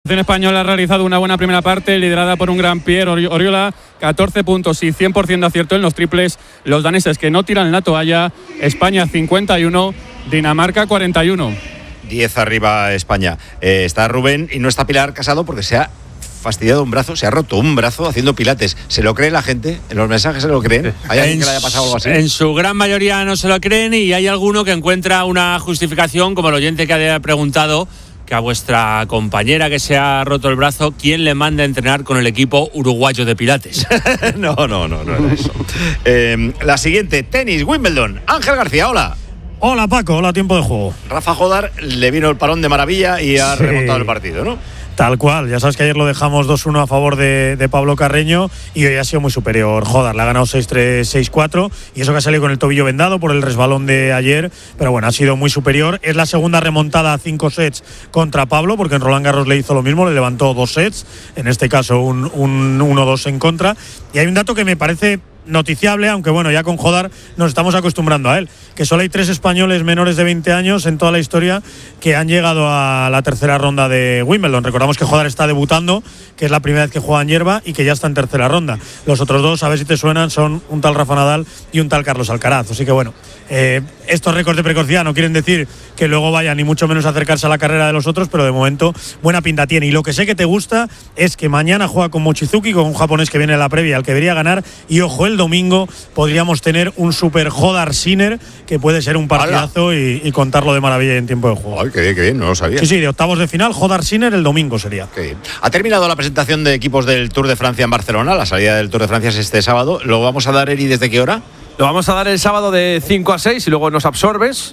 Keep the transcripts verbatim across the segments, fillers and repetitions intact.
La selección española ha realizado una buena primera parte, liderada por un gran Pierre Oriola, catorce puntos y cien por ciento de acierto en los triples. Los daneses que no tiran la toalla. España cincuenta y uno, Dinamarca cuarenta y uno. diez arriba España. Eh, está Rubén y no está Pilar Casado porque se ha fastidiado un brazo, se ha roto un brazo haciendo pilates. ¿Se lo cree la gente? ¿En los mensajes se lo creen? ¿Hay alguien que le haya pasado algo así? En su gran mayoría no se lo creen y hay alguno que encuentra una justificación, como el oyente que ha preguntado que a vuestra compañera que se ha roto el brazo, ¿quién le manda a entrenar con el equipo uruguayo de pilates? no, no, no, no era eso. Eh, la siguiente, tenis, Wimbledon. Ángel García, hola. Hola Paco, hola, tiempo de juego. Rafa Jodar le vino el parón de maravilla y ha sí. remontado el partido, ¿no? Tal cual, ya sabes que ayer lo dejamos dos uno a favor de, de Pablo Carreño y hoy ha sido muy superior. Jodar, le ha ganado seis tres, seis cuatro y eso que ha salido con el tobillo vendado por el resbalón de ayer, pero bueno, ha sido muy superior. Es la segunda remontada a cinco sets contra Pablo, porque en Roland Garros le hizo lo mismo, le levantó dos sets, en este caso un, un uno dos en contra. Y hay un dato que me parece noticiable, aunque bueno, ya con Jodar nos estamos acostumbrando a él, que solo hay tres españoles menores de veinte años en toda la historia que han llegado a la tercera ronda de Wimbledon. Recordamos que Jodar está debutando, que es la primera vez que juega en hierba y que ya está en tercera ronda. Los otros dos, a ver si te suenan, son un tal Rafa Nadal y un tal Carlos Alcaraz. Así que bueno, eh, estos récords de precocidad no quieren decir que luego vayan ni mucho menos acercarse a la carrera de los otros, pero de momento buena pinta tiene. Y lo que sé que te gusta es que mañana juega con Mochizuki, con un japonés que viene en la previa, al que debería ganar, y ojo, el domingo podríamos tener un super Jodar Sinner, que puede ser un partidazo y, y contarlo de maravilla en tiempo de juego. Ay, qué bien, qué bien, no lo sabía. Sí, sí, de octavos de final, Jodar Sinner el domingo sería. Qué bien. Ha terminado la presentación de equipos del Tour de Francia en Barcelona. La salida del Tour de Francia es este sábado. ¿Lo vamos a dar, Eri, desde qué hora? Lo vamos a dar el sábado de cinco a seis y luego nos absorbes,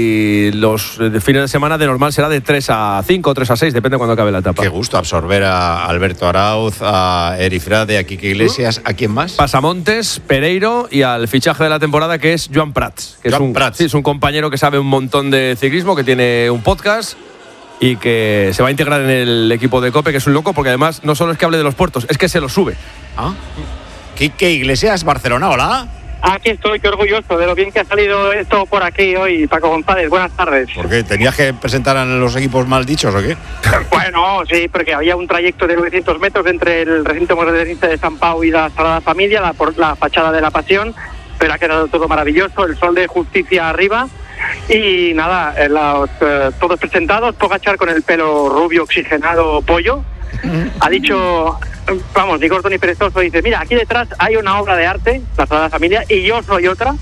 y los fines de semana de normal será de tres a cinco o tres a seis, depende de cuando acabe la etapa. Qué gusto absorber a Alberto Arauz, a Eri Frade, a Quique Iglesias. ¿A quién más? Pasamontes, Pereiro y al fichaje de la temporada, que es Joan Prats. Que Joan es un, Prats. Sí, es un compañero que sabe un montón de ciclismo, que tiene un podcast y que se va a integrar en el equipo de COPE, que es un loco, porque además no solo es que hable de los puertos, es que se los sube. ¿Ah? Quique Iglesias, Barcelona, hola. Aquí estoy, qué orgulloso de lo bien que ha salido esto por aquí hoy, Paco González. Buenas tardes. ¿Por qué? ¿Tenías que presentar a los equipos mal dichos o qué? Bueno, sí, porque había un trayecto de novecientos metros entre el recinto modernista de San Pau y la Sagrada Familia, la, por la fachada de la Pasión, pero ha quedado todo maravilloso, el sol de justicia arriba. Y nada, los, eh, todos presentados, Pogačar con el pelo rubio oxigenado pollo. Ha dicho, vamos, ni corto ni perezoso, dice, mira, aquí detrás hay una obra de arte, la Sagrada Familia, y yo soy otra,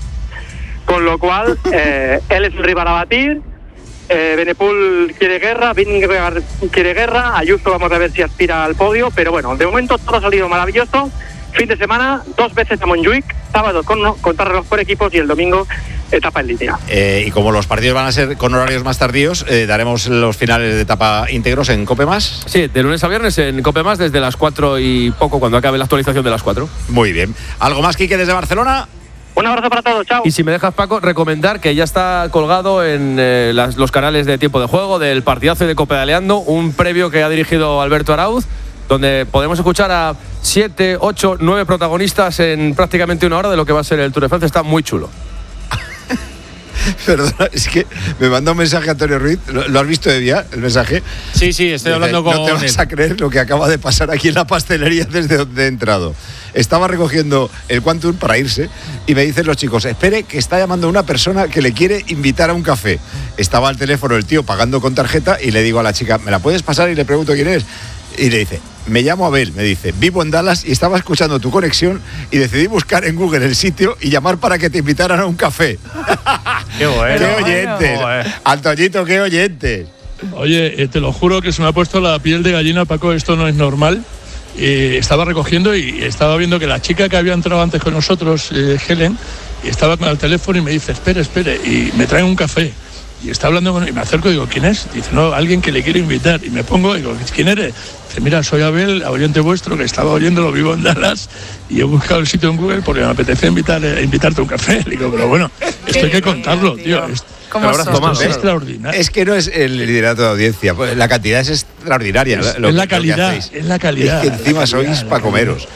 con lo cual eh, él es el rival a batir, eh, Benepul quiere guerra, Vingegaard quiere guerra, Ayuso vamos a ver si aspira al podio, pero bueno, de momento todo ha salido maravilloso. Fin de semana, dos veces a Montjuic, sábado con contrarreloj por equipos y el domingo etapa en línea. Eh, y como los partidos van a ser con horarios más tardíos, eh, daremos los finales de etapa íntegros en COPE Más. Sí, de lunes a viernes en COPE Más, desde las cuatro y poco, cuando acabe la actualización de las cuatro. Muy bien. ¿Algo más, Quique, desde Barcelona? Un abrazo para todos, chao. Y si me dejas, Paco, recomendar que ya está colgado en eh, las, los canales de Tiempo de Juego, del partidazo y de Copedaleando, un previo que ha dirigido Alberto Arauz, donde podemos escuchar a siete, ocho, nueve protagonistas en prácticamente una hora de lo que va a ser el Tour de Francia. Está muy chulo. Perdona, es que me manda un mensaje Antonio Ruiz. ¿Lo, ¿lo has visto de día, el mensaje? Sí, sí, estoy hablando con No te vas a creer lo que acaba de pasar aquí en la pastelería desde donde he entrado. Estaba recogiendo el Quantum para irse y me dicen los chicos, espere que está llamando una persona que le quiere invitar a un café. Estaba al teléfono el tío pagando con tarjeta y le digo a la chica, ¿me la puedes pasar? Y le pregunto quién es. Y le dice, me llamo Abel, me dice, vivo en Dallas y estaba escuchando tu conexión y decidí buscar en Google el sitio y llamar para que te invitaran a un café. ¡Qué bueno! ¡Qué oyentes! Bueno. Antoñito, qué oyentes. Oye, eh, te lo juro que se me ha puesto la piel de gallina, Paco, esto no es normal. Eh, estaba recogiendo y estaba viendo que la chica que había entrado antes con nosotros, eh, Helen, estaba con el teléfono y me dice, espere, espere, y me trae un café. Y está hablando con él, y me acerco y digo, ¿quién es? Dice, no, alguien que le quiere invitar. Y me pongo y digo, ¿quién eres? Dice, mira, soy Abel, oyente vuestro, que estaba oyéndolo, vivo en Dallas, y he buscado el sitio en Google porque me apetece invitar, eh, invitarte a un café. Le digo, pero bueno, esto hay que contarlo, tío. Es, ¿Cómo esto somos? es extraordinario. Es que no es el liderato de audiencia, pues la cantidad es extraordinaria. Es, lo, es la lo calidad, que es la calidad. Es que encima la sois calidad, para comeros.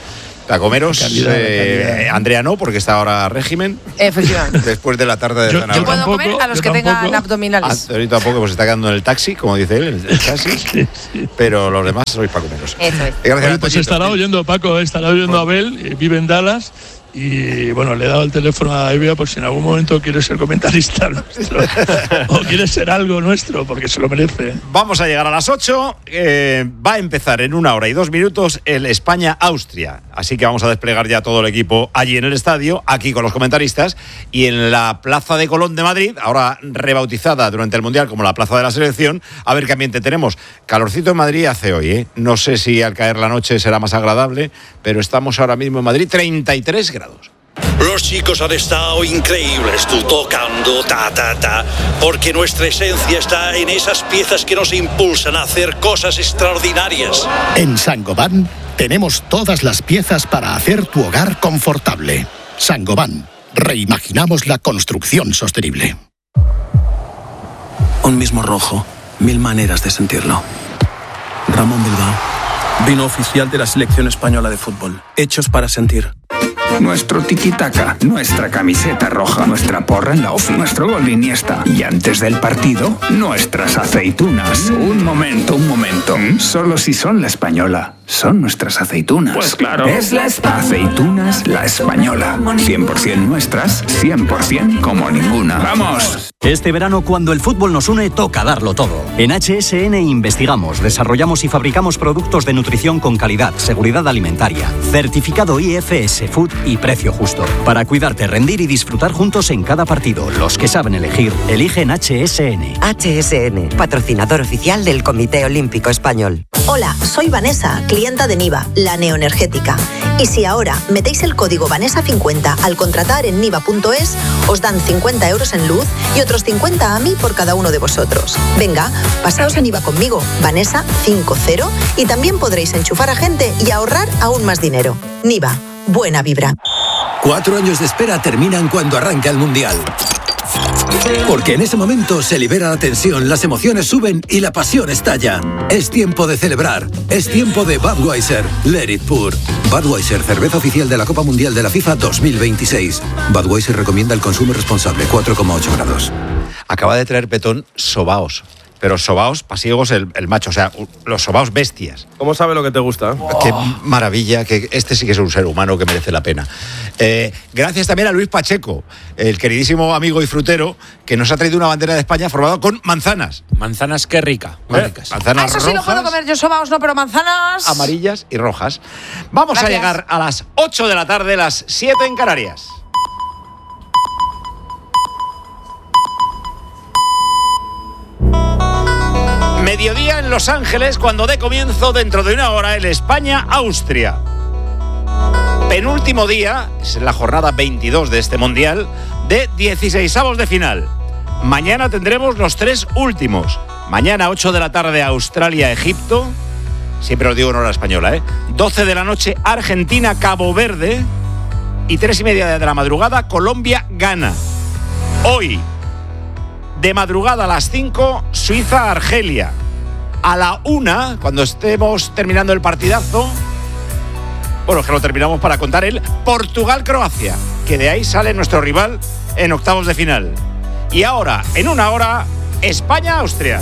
Pacomeros, Calidad, eh, calidad. Andrea no, porque está ahora régimen. Efectivamente. Después de la tarde de Yo- zanahoria. Yo puedo tampoco, comer a los yo que tengan tampoco. abdominales. Ahorita tampoco, pues se está quedando en el taxi, como dice él, en el taxi. Pero los demás sois Pacomeros. Eso es. Gracias, Oye, pues Toñito. estará oyendo Paco, estará oyendo a Abel, eh, vive en Dallas. Y bueno, le he dado el teléfono a Evia por si en algún momento quiere ser comentarista nuestro o quiere ser algo nuestro, porque se lo merece. Vamos a llegar a las ocho. Eh, va a empezar en una hora y dos minutos el España-Austria. Así que vamos a desplegar ya todo el equipo allí en el estadio, aquí con los comentaristas. Y en la Plaza de Colón de Madrid, ahora rebautizada durante el Mundial como la Plaza de la Selección, a ver qué ambiente tenemos. Calorcito en Madrid hace hoy, ¿eh? No sé si al caer la noche será más agradable, pero estamos ahora mismo en Madrid, treinta y tres grados. Los chicos han estado increíbles, tú tocando, ta, ta, ta, porque nuestra esencia está en esas piezas que nos impulsan a hacer cosas extraordinarias. En Saint-Gobain tenemos todas las piezas para hacer tu hogar confortable. Saint-Gobain, reimaginamos la construcción sostenible. Un mismo rojo, mil maneras de sentirlo. Ramón Bilbao, vino oficial de la selección española de fútbol, hechos para sentir. Nuestro tiki-taka, nuestra camiseta roja, nuestra porra en la ofi, nuestro gol de Iniesta. Y antes del partido, nuestras aceitunas. Un momento, un momento. Solo si son la española, son nuestras aceitunas. Pues claro. Es la espa- Aceitunas La Española. cien por ciento nuestras, cien por ciento como ninguna. ¡Vamos! Este verano, cuando el fútbol nos une, toca darlo todo. En H S N investigamos, desarrollamos y fabricamos productos de nutrición con calidad, seguridad alimentaria, certificado I F S Food y precio justo. Para cuidarte, rendir y disfrutar juntos en cada partido. Los que saben elegir, eligen H S N. H S N, patrocinador oficial del Comité Olímpico Español. Hola, soy Vanessa, clienta de Niva, la neoenergética. Y si ahora metéis el código Vanessa cincuenta al contratar en niva punto es, os dan cincuenta euros en luz y otros cincuenta a mí por cada uno de vosotros. Venga, pasaos a Niva conmigo, Vanessa cincuenta, y también podréis enchufar a gente y ahorrar aún más dinero. Niva, buena vibra. Cuatro años de espera terminan cuando arranca el Mundial. Porque en ese momento se libera la tensión, las emociones suben y la pasión estalla. Es tiempo de celebrar. Es tiempo de Budweiser. Let it pour. Budweiser, cerveza oficial de la Copa Mundial de la FIFA dos mil veintiséis. Budweiser recomienda el consumo responsable, cuatro coma ocho grados. Acaba de traer Petón sobaos. Pero sobaos pasiegos el, el macho, o sea, los sobaos bestias. ¿Cómo sabe lo que te gusta? Oh. Qué maravilla, que este sí que es un ser humano que merece la pena. Eh, gracias también a Luis Pacheco, el queridísimo amigo y frutero, que nos ha traído una bandera de España formada con manzanas. Manzanas, qué rica. Muy ricas. Manzanas Ah, eso sí lo rojas, puedo comer yo, sobaos no, pero manzanas. amarillas y rojas. Vamos Gracias. a llegar a las ocho de la tarde, las siete en Canarias. Mediodía en Los Ángeles, cuando dé comienzo dentro de una hora el España-Austria. Penúltimo día, es la jornada veintidós de este Mundial, de dieciseisavos de final. Mañana tendremos los tres últimos. Mañana, ocho de la tarde, Australia-Egipto. Siempre os digo en hora española, ¿eh? doce de la noche, Argentina-Cabo Verde. Y tres y media de la madrugada, Colombia-Ghana. Hoy, de madrugada a las cinco, Suiza-Argelia. A la una, cuando estemos terminando el partidazo, bueno, que lo terminamos para contar el Portugal-Croacia, que de ahí sale nuestro rival en octavos de final. Y ahora, en una hora, España-Austria.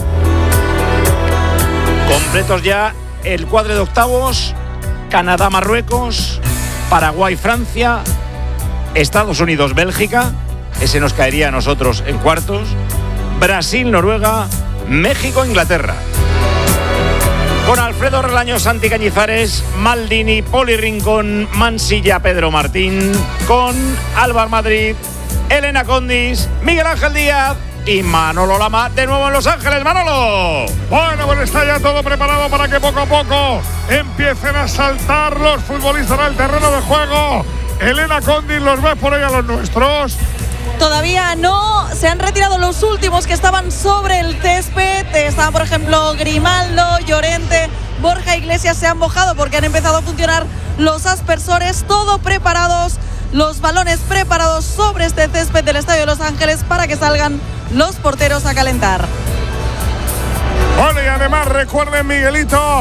Completos ya el cuadro de octavos, Canadá-Marruecos, Paraguay-Francia, Estados Unidos-Bélgica, ese nos caería a nosotros en cuartos, Brasil-Noruega, México-Inglaterra. Con Alfredo Relaño, Santi Cañizares, Maldini, Poli Rincón, Mansilla, Pedro Martín, con Álvaro Madrid, Elena Condis, Miguel Ángel Díaz y Manolo Lama, de nuevo en Los Ángeles. ¡Manolo! Bueno, pues está ya todo preparado para que poco a poco empiecen a saltar los futbolistas al terreno de juego. Elena Condis, ¿los ves por ahí a los nuestros? Todavía no, se han retirado los últimos que estaban sobre el césped. Estaban, por ejemplo, Grimaldo, Llorente, Borja Iglesias. Se han mojado porque han empezado a funcionar los aspersores. Todo preparados, los balones preparados sobre este césped del Estadio de Los Ángeles para que salgan los porteros a calentar. Bueno, y además recuerden, Miguelito,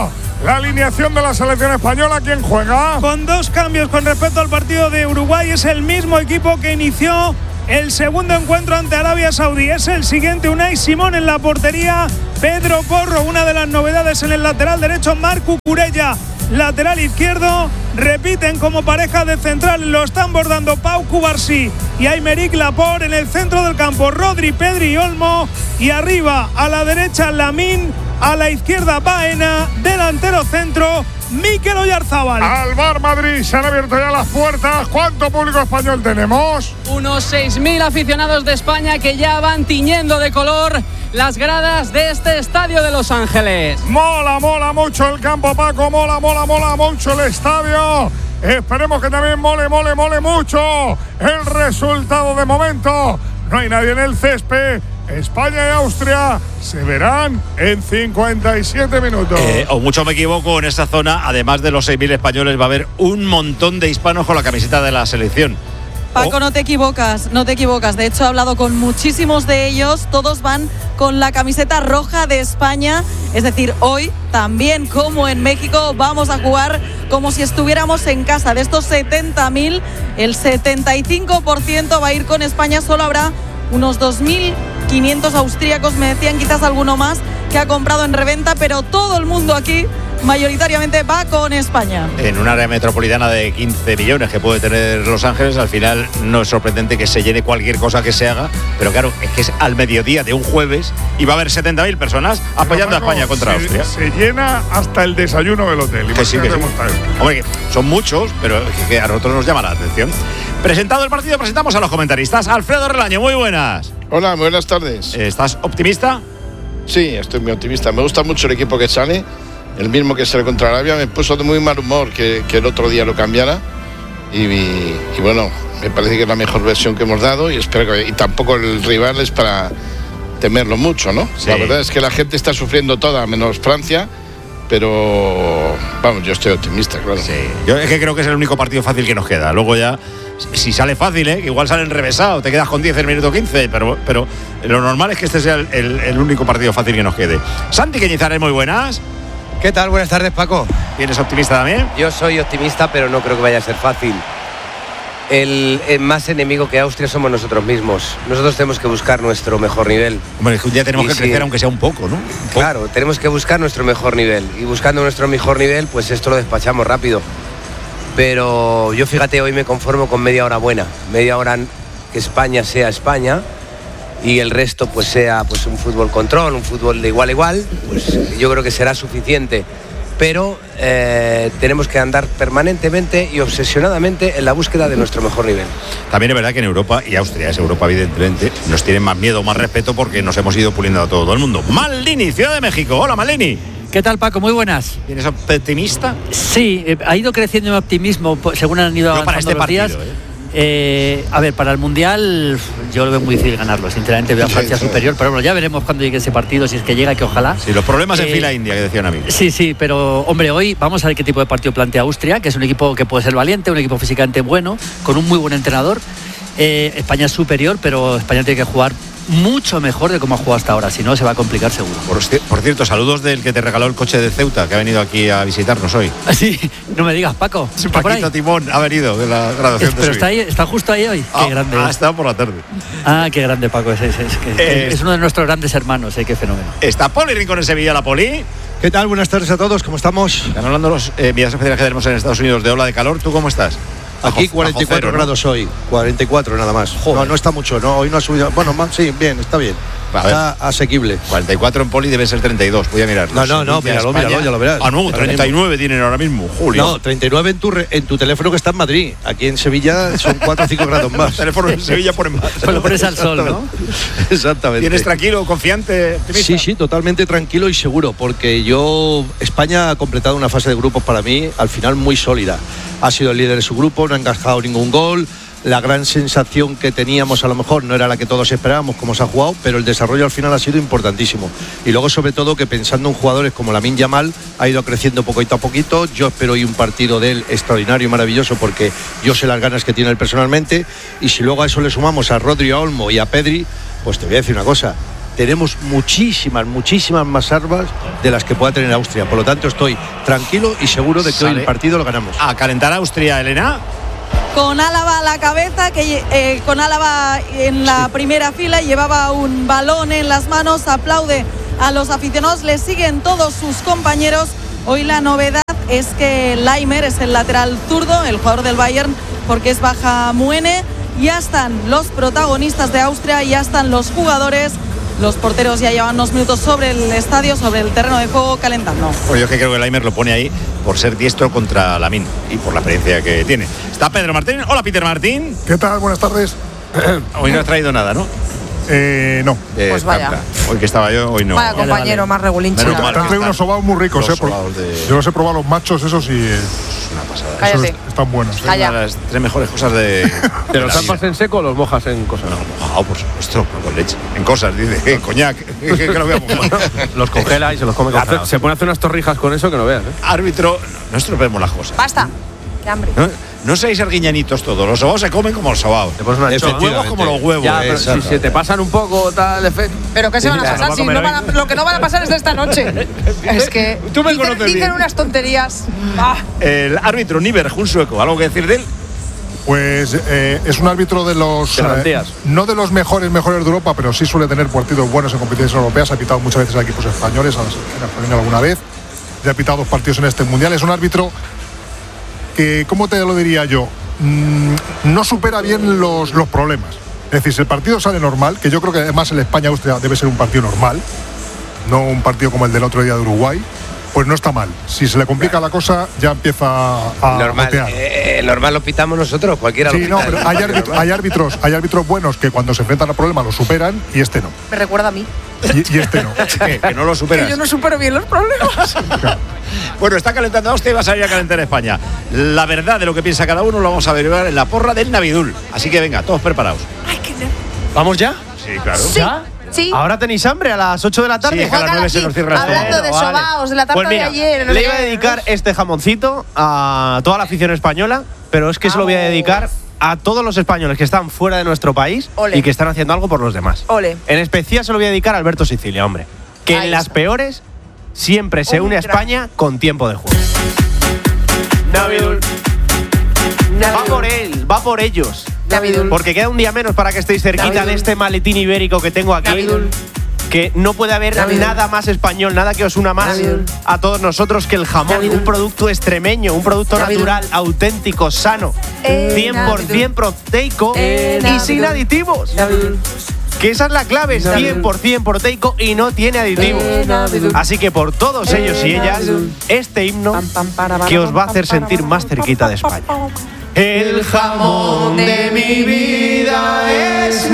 la alineación de la selección española. ¿Quién juega? Con dos cambios con respecto al partido de Uruguay. Es el mismo equipo que inició el segundo encuentro ante Arabia Saudí. Es el siguiente: Unai Simón en la portería, Pedro Porro. Una de las novedades en el lateral derecho, Marc Cucurella, lateral izquierdo. Repiten como pareja de central, lo están bordando Pau Cubarsí y Aymeric Laporte. En el centro del campo, Rodri, Pedri y Olmo. Y arriba, a la derecha, Lamine. A la izquierda, Baena. Delantero centro, Mikel Oyarzábal. Al Bar Madrid se han abierto ya las puertas. ¿Cuánto público español tenemos? Unos seis mil aficionados de España que ya van tiñendo de color las gradas de este estadio de Los Ángeles. Mola, mola mucho el campo, Paco. Mola, mola, mola mucho el estadio. Esperemos que también mole, mole, mole mucho el resultado de momento. No hay nadie en el césped. España y Austria se verán en cincuenta y siete minutos. Eh, o mucho me equivoco, en esta zona, además de los seis mil españoles, va a haber un montón de hispanos con la camiseta de la selección. Paco, no te equivocas, no te equivocas. De hecho, he hablado con muchísimos de ellos. Todos van con la camiseta roja de España. Es decir, hoy, también como en México, vamos a jugar como si estuviéramos en casa. De estos setenta mil, el setenta y cinco por ciento va a ir con España. Solo habrá unos dos mil quinientos austríacos, me decían, quizás alguno más, que ha comprado en reventa, pero todo el mundo aquí mayoritariamente va con España. En un área metropolitana de quince millones que puede tener Los Ángeles, al final no es sorprendente que se llene cualquier cosa que se haga, pero claro, es que es al mediodía de un jueves y va a haber setenta mil personas apoyando Paco, a España contra se, Austria. Se llena hasta el desayuno del hotel. Que sí, que sí. Hombre, que son muchos, pero que, que a nosotros nos llama la atención. Presentado el partido, presentamos a los comentaristas. Alfredo Relaño, muy buenas. Hola, buenas tardes. ¿Estás optimista? Sí, estoy muy optimista. Me gusta mucho el equipo que sale. El mismo que sale contra Arabia. Me puso de muy mal humor que, que el otro día lo cambiara. Y, y, y bueno, me parece que es la mejor versión que hemos dado. Y espero que. Y tampoco el rival es para temerlo mucho, ¿no? Sí. La verdad es que la gente está sufriendo toda, menos Francia. Pero vamos, yo estoy optimista, claro. Sí, yo es que creo que es el único partido fácil que nos queda. Luego ya, si sale fácil, ¿eh? Igual sale enrevesado, te quedas con diez en el minuto quince, pero, pero lo normal es que este sea el, el, el único partido fácil que nos quede. Santi Cañizares, muy buenas. ¿Qué tal? Buenas tardes, Paco. ¿Eres optimista también? Yo soy optimista, pero no creo que vaya a ser fácil. El, el más enemigo que Austria somos nosotros mismos. Nosotros tenemos que buscar nuestro mejor nivel. Hombre, es que un día tenemos y que crecer, sí, aunque sea un poco, ¿no? Un poco. Claro, tenemos que buscar nuestro mejor nivel. Y buscando nuestro mejor nivel, pues esto lo despachamos rápido. Pero yo, fíjate, hoy me conformo con media hora buena. Media hora que España sea España y el resto pues sea pues un fútbol control, un fútbol de igual a igual. Pues yo creo que será suficiente. Pero eh, tenemos que andar permanentemente y obsesionadamente en la búsqueda de nuestro mejor nivel. También es verdad que en Europa, y Austria es Europa evidentemente, nos tienen más miedo, más respeto porque nos hemos ido puliendo a todo el mundo. Maldini, Ciudad de México. Hola, Maldini. ¿Qué tal, Paco? Muy buenas. ¿Tienes optimista? Sí, eh, ha ido creciendo mi optimismo según han ido avanzando para este los partido, días. ¿eh? Eh, a ver, para el Mundial yo lo veo muy difícil ganarlo. Sinceramente veo a Francia sí, sí. superior, pero bueno, ya veremos cuando llegue ese partido, si es que llega, que ojalá. Sí, los problemas eh, en fila india que decían a mí. Sí, sí, pero hombre, hoy vamos a ver qué tipo de partido plantea Austria, que es un equipo que puede ser valiente, un equipo físicamente bueno, con un muy buen entrenador. Eh, España es superior, pero España tiene que jugar mucho mejor de cómo ha jugado hasta ahora, si no se va a complicar seguro. Por, por cierto, saludos del que te regaló el coche de Ceuta, que ha venido aquí a visitarnos hoy. Sí, no me digas, Paco. Sí, Paquito Timón ha venido de la graduación es, de Pero está, ahí, está justo ahí hoy. Ah, qué grande. Ha estado por la tarde. Ah, qué grande, Paco. Es, es, es, eh, es uno de nuestros grandes hermanos, eh, qué fenómeno. Está Poli Rincón en Sevilla, la Poli. ¿Qué tal? Buenas tardes a todos, ¿cómo estamos? Están hablando los eh, vías especiales que tenemos en Estados Unidos de ola de calor. ¿Tú cómo estás? Aquí cuarenta y cuatro cero, grados, ¿no? Hoy, cuarenta y cuatro nada más. Joder. No, no está mucho, no, hoy no ha subido. Bueno, sí, bien, está bien. A está ver. Asequible. cuarenta y cuatro en Poli debe ser treinta y dos, voy a mirar. No, no, no, míralo, míralo, ya lo verás. Ah, no, treinta y nueve tienen ahora mismo, Julio. No, treinta y nueve en tu, re, en tu teléfono que está en Madrid. Aquí en Sevilla son cuatro o cinco grados más. El teléfono en Sevilla ponen más. Pues lo pones al sol, ¿no? Exactamente. ¿Tienes tranquilo, confiante, optimista? Sí, sí, totalmente tranquilo y seguro, porque yo, España ha completado una fase de grupos para mí, al final muy sólida. Ha sido el líder de su grupo, no ha encajado ningún gol. La gran sensación que teníamos a lo mejor no era la que todos esperábamos como se ha jugado, pero el desarrollo al final ha sido importantísimo. Y luego sobre todo que pensando en jugadores como Lamine Yamal ha ido creciendo poquito a poquito. Yo espero hoy un partido de él extraordinario y maravilloso porque yo sé las ganas que tiene él personalmente. Y si luego a eso le sumamos a Rodri, a Olmo y a Pedri, pues te voy a decir una cosa. tenemos muchísimas, muchísimas más armas de las que pueda tener Austria. Por lo tanto, estoy tranquilo y seguro de que Sale hoy el partido lo ganamos. A calentar a Austria, Elena. Con Álava a la cabeza, que eh, con Álava en la primera fila llevaba un balón en las manos, aplaude a los aficionados, le siguen todos sus compañeros. Hoy la novedad es que Laimer es el lateral zurdo, el jugador del Bayern, porque es baja Muene. Ya están los protagonistas de Austria, ya están los jugadores. Los porteros ya llevan unos minutos sobre el estadio, sobre el terreno de juego, calentando. Pues yo es que creo que Laimer lo pone ahí por ser diestro contra Lamine y por la experiencia que tiene. Está Pedro Martín. Hola, Peter Martín. ¿Qué tal? Buenas tardes. Hoy no has traído nada, ¿no? Eh, no. Eh, Pues vaya. Tanta. Hoy que estaba yo, hoy no. Vaya compañero, más regulinchi. Menos la mal verdad. Te han traído unos sobaos muy ricos, Los ¿eh? Por- sobaos de- Yo los he probado, los machos, esos y. eh, Una pasada. esos Cállate. est- están buenos. ¿eh? Calla. Una de las tres mejores cosas de. ¿Te los la tapas vida. en seco o los mojas en cosas? Ah, por supuesto, con leche. En cosas, dice. En coñac. que, que lo veamos más. Los congela y se los come congelados. Se pone a hacer unas torrijas con eso que no veas, ¿eh? Árbitro, no, no estropeemos las cosas. Basta. Qué hambre. No, no seáis arguiñanitos todos. Los sobaos se comen como los sobaos. Te pones una Los huevos como los huevos. Ya, pero si Exacto. se te pasan un poco, tal efecto. Pero ¿qué se van a Ya, pasar? no Si va a no comer van a- hoy. lo que no van a pasar es de esta noche. Es que Tú me dicen, conoces dicen bien. unas tonterías. Ah. El árbitro Niver, un sueco, ¿algo que decir de él? Pues eh, es un árbitro de los. De garantías. eh, no de los mejores, mejores de Europa, pero sí suele tener partidos buenos en competiciones europeas. Ha pitado muchas veces a equipos españoles, a la selección española alguna vez. Ya ha pitado dos partidos en este mundial. Es un árbitro que, ¿cómo te lo diría yo? Mm, no supera bien los, los problemas. Es decir, si el partido sale normal, que yo creo que además el España-Austria debe ser un partido normal, no un partido como el del otro día de Uruguay, pues no está mal. Si se le complica la cosa, ya empieza a Normal, gotear. eh, el normal lo pitamos nosotros, cualquiera Sí, lo no, pita. pero hay árbitros, hay árbitros, hay árbitros buenos que cuando se enfrentan a problemas lo superan y este no. Me recuerda a mí. Y, y este no. ¿Qué? Que no lo Que superas. yo no supero bien los problemas. Bueno, está calentando Austria y va a salir a calentar España. La verdad de lo que piensa cada uno lo vamos a averiguar en la porra del Navidul. Así que venga, todos preparados. Ay, qué nervios. ¿Vamos ya? Sí, claro. Sí. Sí. ¿Ahora tenéis hambre a las ocho de la tarde? Sí, es que a las Juega nueve se aquí, nos cierra el hablando de Bueno, vale. sobaos, de la tarta Pues mira, de ayer. no le sé iba a qué. dedicar este jamoncito a toda la afición española, pero es que se lo voy a dedicar a todos los españoles que están fuera de nuestro país Ole. y que están haciendo algo por los demás. Ole. En especial se lo voy a dedicar a Alberto Sicilia, hombre. Que Ahí en las está. peores siempre se Un une a crack. España con tiempo de juego. Navidul. Va por él, va por ellos. Navidul. Porque queda un día menos para que estéis cerquita Navidul. de este maletín ibérico que tengo aquí. Navidul. Que no puede haber Navidul. nada más español, nada que os una más Navidul. a todos nosotros que el jamón, Navidul. un producto extremeño, un producto Navidul. natural, auténtico, sano, Eh, cien por cien proteico Eh, y sin Navidul. aditivos. Navidul. Que esa es la clave, es Navidul. cien por cien proteico y no tiene aditivos. Eh, Navidul. Así que por todos Eh, ellos y ellas, Navidul. este himno Pam, pam, para, para, que os va a pam, hacer para, sentir para, más para, cerquita de para, España. para, para. El jamón de mi vida es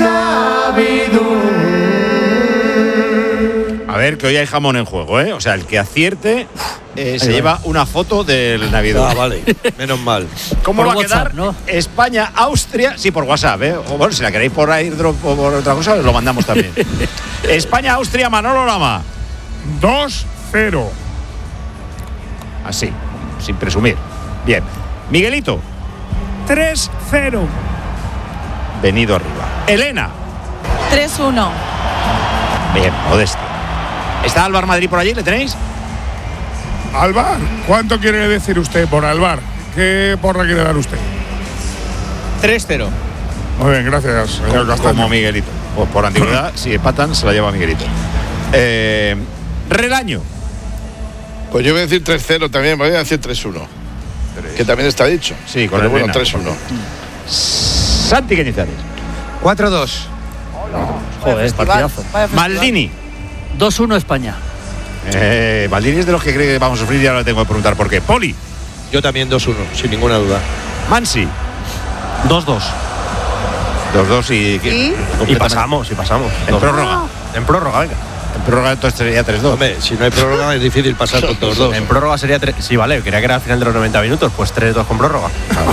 Navidul. A ver, que hoy hay jamón en juego, ¿eh? O sea, el que acierte eh, se lleva una foto del Navidul. Ah, vale. Menos mal. ¿Cómo Por va a quedar? WhatsApp, ¿no? España, Austria, sí, por WhatsApp, ¿eh? O bueno, si la queréis por airdrop o por otra cosa, os lo mandamos también. España, Austria, Manolo Lama. dos cero. Así, sin presumir. Bien. Miguelito, tres cero. venido arriba. Elena, tres uno. bien, modestia. ¿Está Álvaro Madrid por allí? ¿Le tenéis? Alvar, ¿cuánto quiere decir usted por Alvar? ¿Qué porra quiere dar usted? tres cero. Muy bien, gracias, señor Como, Castaño. como Miguelito. Pues por antigüedad, si empatan, se la lleva Miguelito. Eh, Relaño. Pues yo voy a decir tres cero también, voy a decir tres uno. Que también está dicho. Sí, con Pero el bueno, Elena. tres uno. Santi Cañizares. cuatro dos. Joder, partidazo. Vaya festival. Maldini. dos uno España. Eh, Maldini es de los que cree que vamos a sufrir y ahora le tengo que preguntar por qué. Poli. Yo también dos uno, sin ninguna duda. Mansi. dos dos. Dos dos y. ¿Y? Y pasamos, y pasamos. En Dos- prórroga. En prórroga, venga. En prórroga entonces sería tres dos. Hombre, si no hay prórroga es difícil pasar con todos dos. En prórroga sería tres. Sí, vale, quería que era al final de los noventa minutos, pues tres dos con prórroga.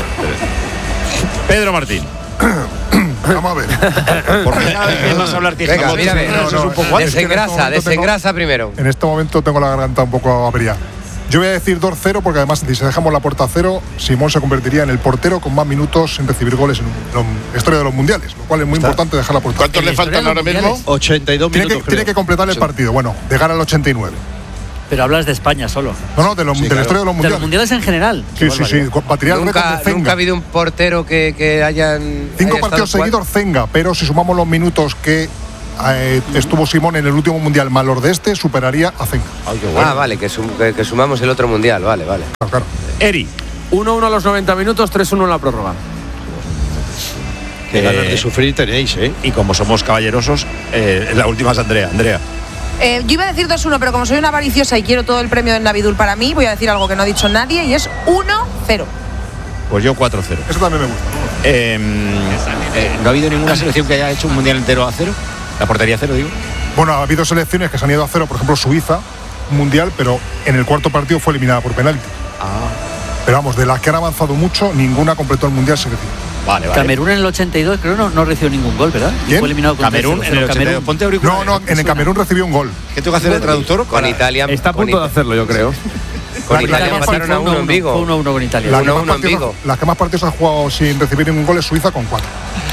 Pedro Martín. Vamos a ver. Porque cada vez que vas a hablar tienes Venga, jamón, mírame. eso es No, no, un poco es que en antes. este Desengrasa, momento desengrasa primero. En este momento tengo la garganta un poco averiada. Yo voy a decir dos cero porque además si dejamos la puerta a cero, Simón se convertiría en el portero con más minutos en recibir goles en la historia de los mundiales, lo cual es muy Está. importante dejar la puerta. ¿Cuántos le faltan ahora mismo? ochenta y dos Tiene minutos. que, tiene que completar el partido, bueno, llegar al ochenta y nueve. Pero hablas de España solo. No, no, de, los, Sí, de claro. la historia de los De mundiales. los mundiales en general. Sí, sí, sí. Batería el récord Nunca, de Zenga. nunca ha habido un portero que, que hayan. Cinco haya partidos estado seguidos Zenga, pero si sumamos los minutos que eh, estuvo Simón en el último mundial más los de este, superaría a Zenga. Ah, vale, que, sum- que- que sumamos el otro mundial, vale, vale. Claro, claro. Eri. uno uno a los noventa minutos, tres uno en la prórroga. Qué ganas Eh, de sufrir tenéis, ¿eh? Y como somos caballerosos, eh, la última es Andrea. Andrea. Eh, yo iba a decir dos uno, pero como soy una avariciosa y quiero todo el premio de Navidul para mí, voy a decir algo que no ha dicho nadie y es uno cero. Pues yo cuatro cero. Eso también me gusta. Eh, eh, ¿No ha habido ninguna selección que haya hecho un mundial entero a cero? La portería a cero, digo. Bueno, ha habido selecciones que se han ido a cero, por ejemplo Suiza, un mundial, pero en el cuarto partido fue eliminada por penalti. Ah. Pero vamos, de las que han avanzado mucho, ninguna completó el mundial selección. Vale, vale. Camerún en el ochenta y dos creo no, no recibió ningún gol, ¿verdad? Y ¿Quién? fue eliminado contra Camerún en el ochenta y dos. Ponte auriculares. No, no, en el Camerún recibió un gol. ¿Qué tengo que hacer de traductor? Con Italia. Está a con punto de Ita- hacerlo, yo creo. Con La- la Italia que más empataron a uno en Vigo. Fue uno uno con Italia. La que, uno más uno en partidos, Vigo. las que más partidos han jugado sin recibir ningún gol es Suiza con cuatro.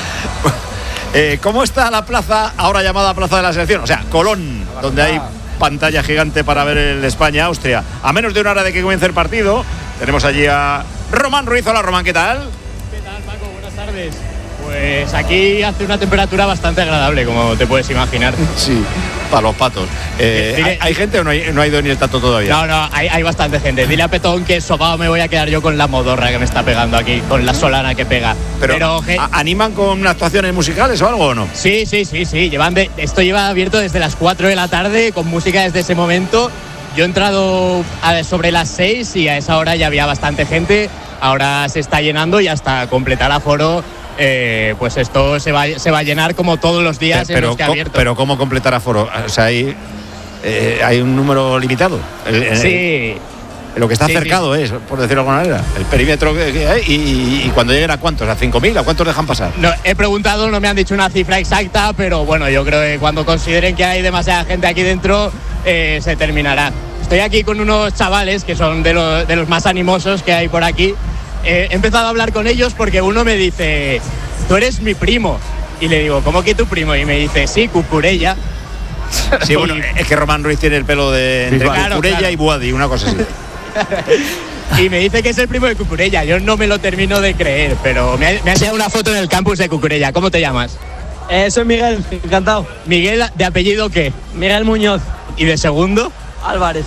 Eh, ¿Cómo está la plaza, ahora llamada Plaza de la Selección? O sea, Colón, donde hay pantalla gigante para ver el España-Austria. A menos de una hora de que comience el partido, tenemos allí a Román Ruiz. Hola, Román, ¿qué tal? ¿Qué tal, Paco? Buenas tardes. Pues aquí hace una temperatura bastante agradable, como te puedes imaginar. Sí, para los patos. Eh, Dile- ¿hay, hay gente o no, hay, no ha ido ni el tato todavía? No, no, hay, hay bastante gente. Dile a Petón que sobao me voy a quedar yo con la modorra que me está pegando aquí, con la solana que pega. Pero, ge- ¿a- ¿animan con actuaciones musicales o algo o no? Sí, sí, sí, sí. Llevan de- esto lleva abierto desde las cuatro de la tarde, con música desde ese momento. Yo he entrado a- sobre las seis y a esa hora ya había bastante gente. Ahora se está llenando y hasta completar aforo, eh, pues esto se va, se va a llenar como todos los días en pero, los que ha co- abierto. pero ¿cómo completar aforo? O sea, hay, eh, hay un número limitado. El- el- Sí. Lo que está Sí, cercado es, por decirlo de alguna manera, el perímetro que, que hay y, y- y cuando lleguen a cuántos, a cinco mil, ¿a cuántos dejan pasar? No, he preguntado, no me han dicho una cifra exacta, pero bueno, yo creo que cuando consideren que hay demasiada gente aquí dentro, eh, se terminará. Estoy aquí con unos chavales que son de, lo- de los más animosos que hay por aquí. Eh, he empezado a hablar con ellos porque uno me dice, tú eres mi primo. Y le digo, ¿cómo que tu primo? Y me dice, sí, Cucurella. Sí, bueno, es que Román Ruiz tiene el pelo de entre claro, Cucurella claro. y Boadi, una cosa así. Y me dice que es el primo de Cucurella. Yo no me lo termino de creer, pero me ha, me ha enseñado una foto en el campus de Cucurella. ¿Cómo te llamas? Eh, soy Miguel, encantado. Miguel, ¿de apellido qué? Miguel Muñoz. ¿Y de segundo? Álvarez.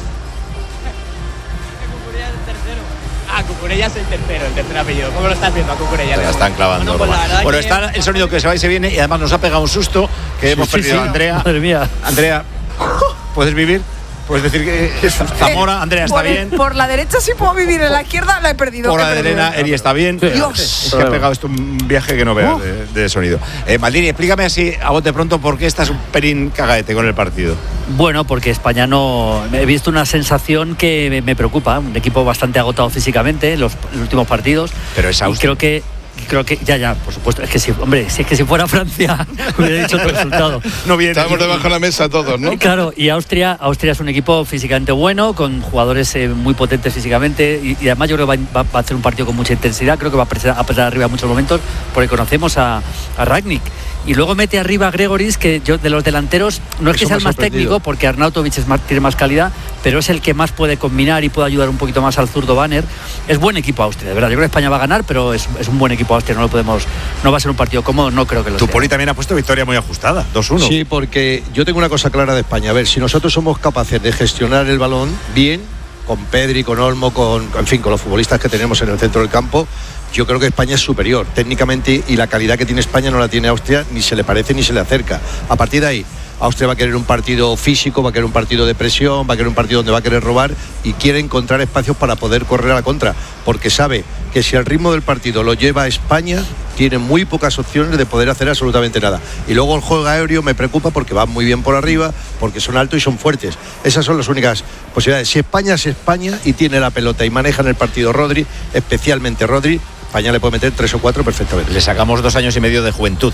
Ah, Cucurella es el tercero, el tercer apellido. ¿Cómo lo estás viendo a Cucurella? Se la están clavando. Bueno, pues la Román. verdad Bueno, que- está el sonido que se va y se viene y además nos ha pegado un susto que hemos sí, perdido sí. a Andrea. Madre mía. Andrea, ¿puedes vivir? ¿Puedes decir que Zamora, Andrea está por, el- bien? por la derecha sí puedo vivir, en la izquierda la he perdido. Por he la de perdido. Elena, Eri está bien. Dios. Es que ha pegado esto un viaje que no veas de, de sonido. Eh, Maldini, explícame así a bote pronto por qué estás un pelín cagaete con el partido. Bueno, porque España no. He visto una sensación que me, me preocupa. Un equipo bastante agotado físicamente en los, los últimos partidos. Pero es Y Austria. creo que. Creo que, ya, ya, por supuesto. Es que si, hombre, si es que si fuera Francia, hubiera dicho otro resultado. No viene. Estamos debajo de la mesa todos, ¿no? Claro, y Austria, Austria es un equipo físicamente bueno, con jugadores eh, muy potentes físicamente, y, y además yo creo que va, va- va a hacer un partido con mucha intensidad, creo que va a apretar, a apretar arriba en muchos momentos, porque conocemos a, a Ragnik. Y luego mete arriba a Gregoris, que yo de los delanteros, no es que Eso sea me el ha más sorprendido. técnico, porque Arnautovic es más, tiene más calidad, pero es el que más puede combinar y puede ayudar un poquito más al zurdo Banner. Es buen equipo Austria, de verdad. Yo creo que España va a ganar, pero es, es un buen equipo Austria, no lo podemos, no va a ser un partido cómodo, no creo que lo Tu sea. Poli también ha puesto victoria muy ajustada, dos uno. Sí, porque yo tengo una cosa clara de España. A ver, si nosotros somos capaces de gestionar el balón bien, con Pedri, con Olmo, con, en fin, con los futbolistas que tenemos en el centro del campo, yo creo que España es superior técnicamente y la calidad que tiene España no la tiene Austria, ni se le parece ni se le acerca. A partir de ahí, Austria va a querer un partido físico, va a querer un partido de presión, va a querer un partido donde va a querer robar y quiere encontrar espacios para poder correr a la contra, porque sabe que si el ritmo del partido lo lleva a España, tiene muy pocas opciones de poder hacer absolutamente nada. Y luego el juego aéreo me preocupa porque van muy bien por arriba, porque son altos y son fuertes. Esas son las únicas posibilidades. Si España es España y tiene la pelota y maneja en el partido Rodri, especialmente Rodri, España le puede meter tres o cuatro perfectamente. Le sacamos dos años y medio de juventud.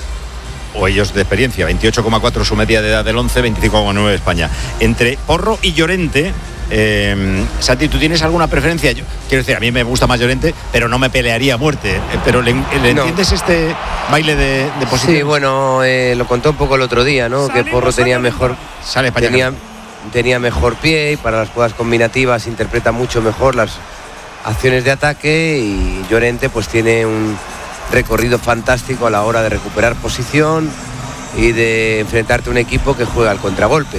O ellos de experiencia, veintiocho coma cuatro su media de edad del once, veinticinco coma nueve España. Entre Porro y Llorente, Eh, Santi, ¿tú tienes alguna preferencia? Yo, quiero decir, a mí me gusta más Llorente, pero no me pelearía a muerte. Eh, pero ¿le, le No. entiendes este baile de, de posición? Sí, bueno, eh, lo contó un poco el otro día, ¿no? Que Porro tenía mejor, Sale para allá. tenía, tenía mejor pie y para las jugadas combinativas interpreta mucho mejor las acciones de ataque, y Llorente pues tiene un recorrido fantástico a la hora de recuperar posición y de enfrentarte a un equipo que juega al contragolpe.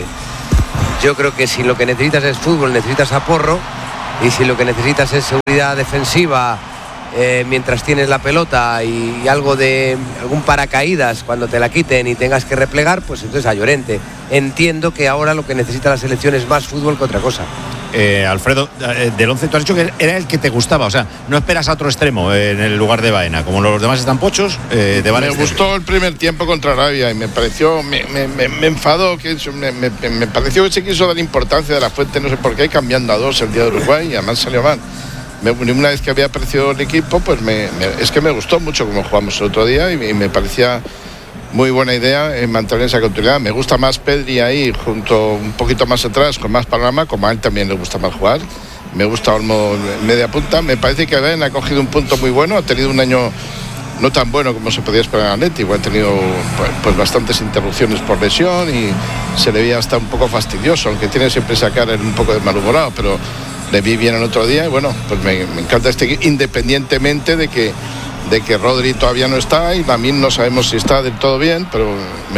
Yo creo que si lo que necesitas es fútbol, necesitas a Porro, y si lo que necesitas es seguridad defensiva eh, mientras tienes la pelota y, y algo de algún paracaídas cuando te la quiten y tengas que replegar, pues entonces a Llorente. Entiendo que ahora lo que necesita la selección es más fútbol que otra cosa. Eh, Alfredo, eh, del once tú has dicho que era el que te gustaba, o sea, no esperas a otro extremo eh, en el lugar de Baena, como los demás están pochos, eh, de Me gustó el primer tiempo contra Arabia y me pareció, me, me, me, me enfadó, que eso, me, me, me pareció que se quiso dar importancia de la Fuente, no sé por qué, cambiando a dos el día de Uruguay y además salió mal. Me, una vez que había aparecido el equipo, pues me, me, es que me gustó mucho como jugamos el otro día y, y me parecía muy buena idea en mantener esa continuidad. Me gusta más Pedri ahí, junto un poquito más atrás, con más panorama, como a él también le gusta más jugar. Me gusta Olmo en media punta. Me parece que Ben ha cogido un punto muy bueno, ha tenido un año no tan bueno como se podía esperar en Atlético, ha tenido pues, pues bastantes interrupciones por lesión y se le veía hasta un poco fastidioso, aunque tiene siempre esa cara un poco de malhumorado, pero le vi bien el otro día y bueno, pues me, me encanta este equipo, independientemente de que de que Rodri todavía no está y Lamine no sabemos si está del todo bien, pero me,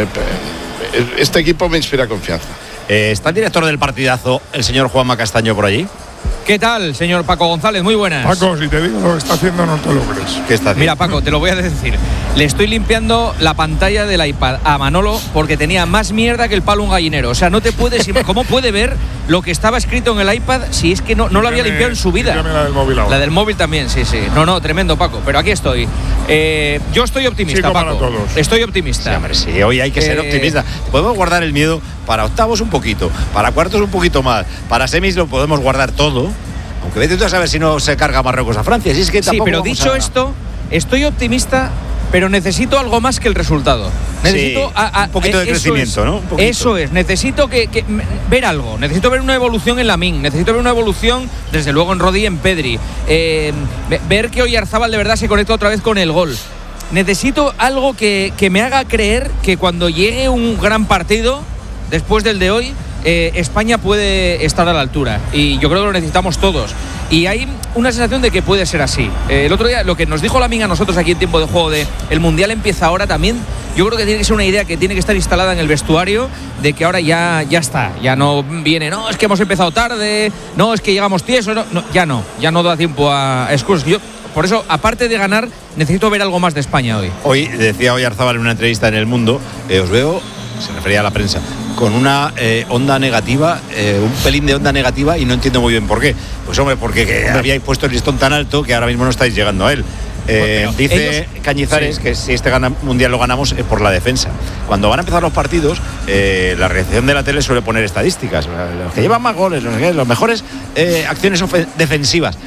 este equipo me inspira confianza. Eh, ¿Está el director del partidazo, el señor Juanma Castaño, por allí? ¿Qué tal, señor Paco González? Muy buenas. Paco, si te digo lo que está haciendo, no te lo crees. ¿Qué está haciendo? Mira, Paco, te lo voy a decir. Le estoy limpiando la pantalla del iPad a Manolo porque tenía más mierda que el palo un gallinero. O sea, no te puedes... ¿Cómo puede ver lo que estaba escrito en el iPad si es que no, no lo había limpiado en su vida? La del móvil ahora. La del móvil también, sí, sí. No, no, tremendo, Paco. Pero aquí estoy. Eh, yo estoy optimista, Chico Paco. para todos. Estoy optimista. Sí, hombre, sí, hoy hay que ser Eh, optimista. Podemos guardar el miedo para octavos un poquito, para cuartos un poquito más, para semis lo podemos guardar todo. Aunque vete tú a saber si no se carga Marruecos a Francia. Si es que Sí, tampoco pero vamos dicho a... esto, estoy optimista, pero necesito algo más que el resultado. Necesito Sí, a- a- un poquito de eso crecimiento, es, ¿no? Un poquito. Eso es, necesito que, que- ver algo, necesito ver una evolución en Lamine, necesito ver una evolución, desde luego en Rodri y en Pedri, eh, ve- ver que Oyarzábal de verdad se conecta otra vez con el gol. Necesito algo que, que me haga creer que cuando llegue un gran partido, después del de hoy, eh, España puede estar a la altura. Y yo creo que lo necesitamos todos. Y hay una sensación de que puede ser así. Eh, el otro día, lo que nos dijo Lamine a nosotros aquí en tiempo de juego de el Mundial empieza ahora también, yo creo que tiene que ser una idea que tiene que estar instalada en el vestuario de que ahora ya, ya está. Ya no viene, no, es que hemos empezado tarde, no, es que llegamos tiesos, no, no, ya no, ya no da tiempo a, a excusas. Yo, por eso, aparte de ganar, necesito ver algo más de España hoy. Hoy decía Oyarzábal en una entrevista en El Mundo, eh, os veo, se refería a la prensa, con una eh, onda negativa, eh, un pelín de onda negativa y no entiendo muy bien por qué. Pues hombre, porque que habíais puesto el listón tan alto que ahora mismo no estáis llegando a él. Eh, Bueno, dice ellos- Cañizares sí. que si este gana- mundial lo ganamos es por la defensa. Cuando van a empezar los partidos, eh, la reacción de la tele suele poner estadísticas. Los que llevan más goles, los, que- los mejores eh, acciones ofen- defensivas.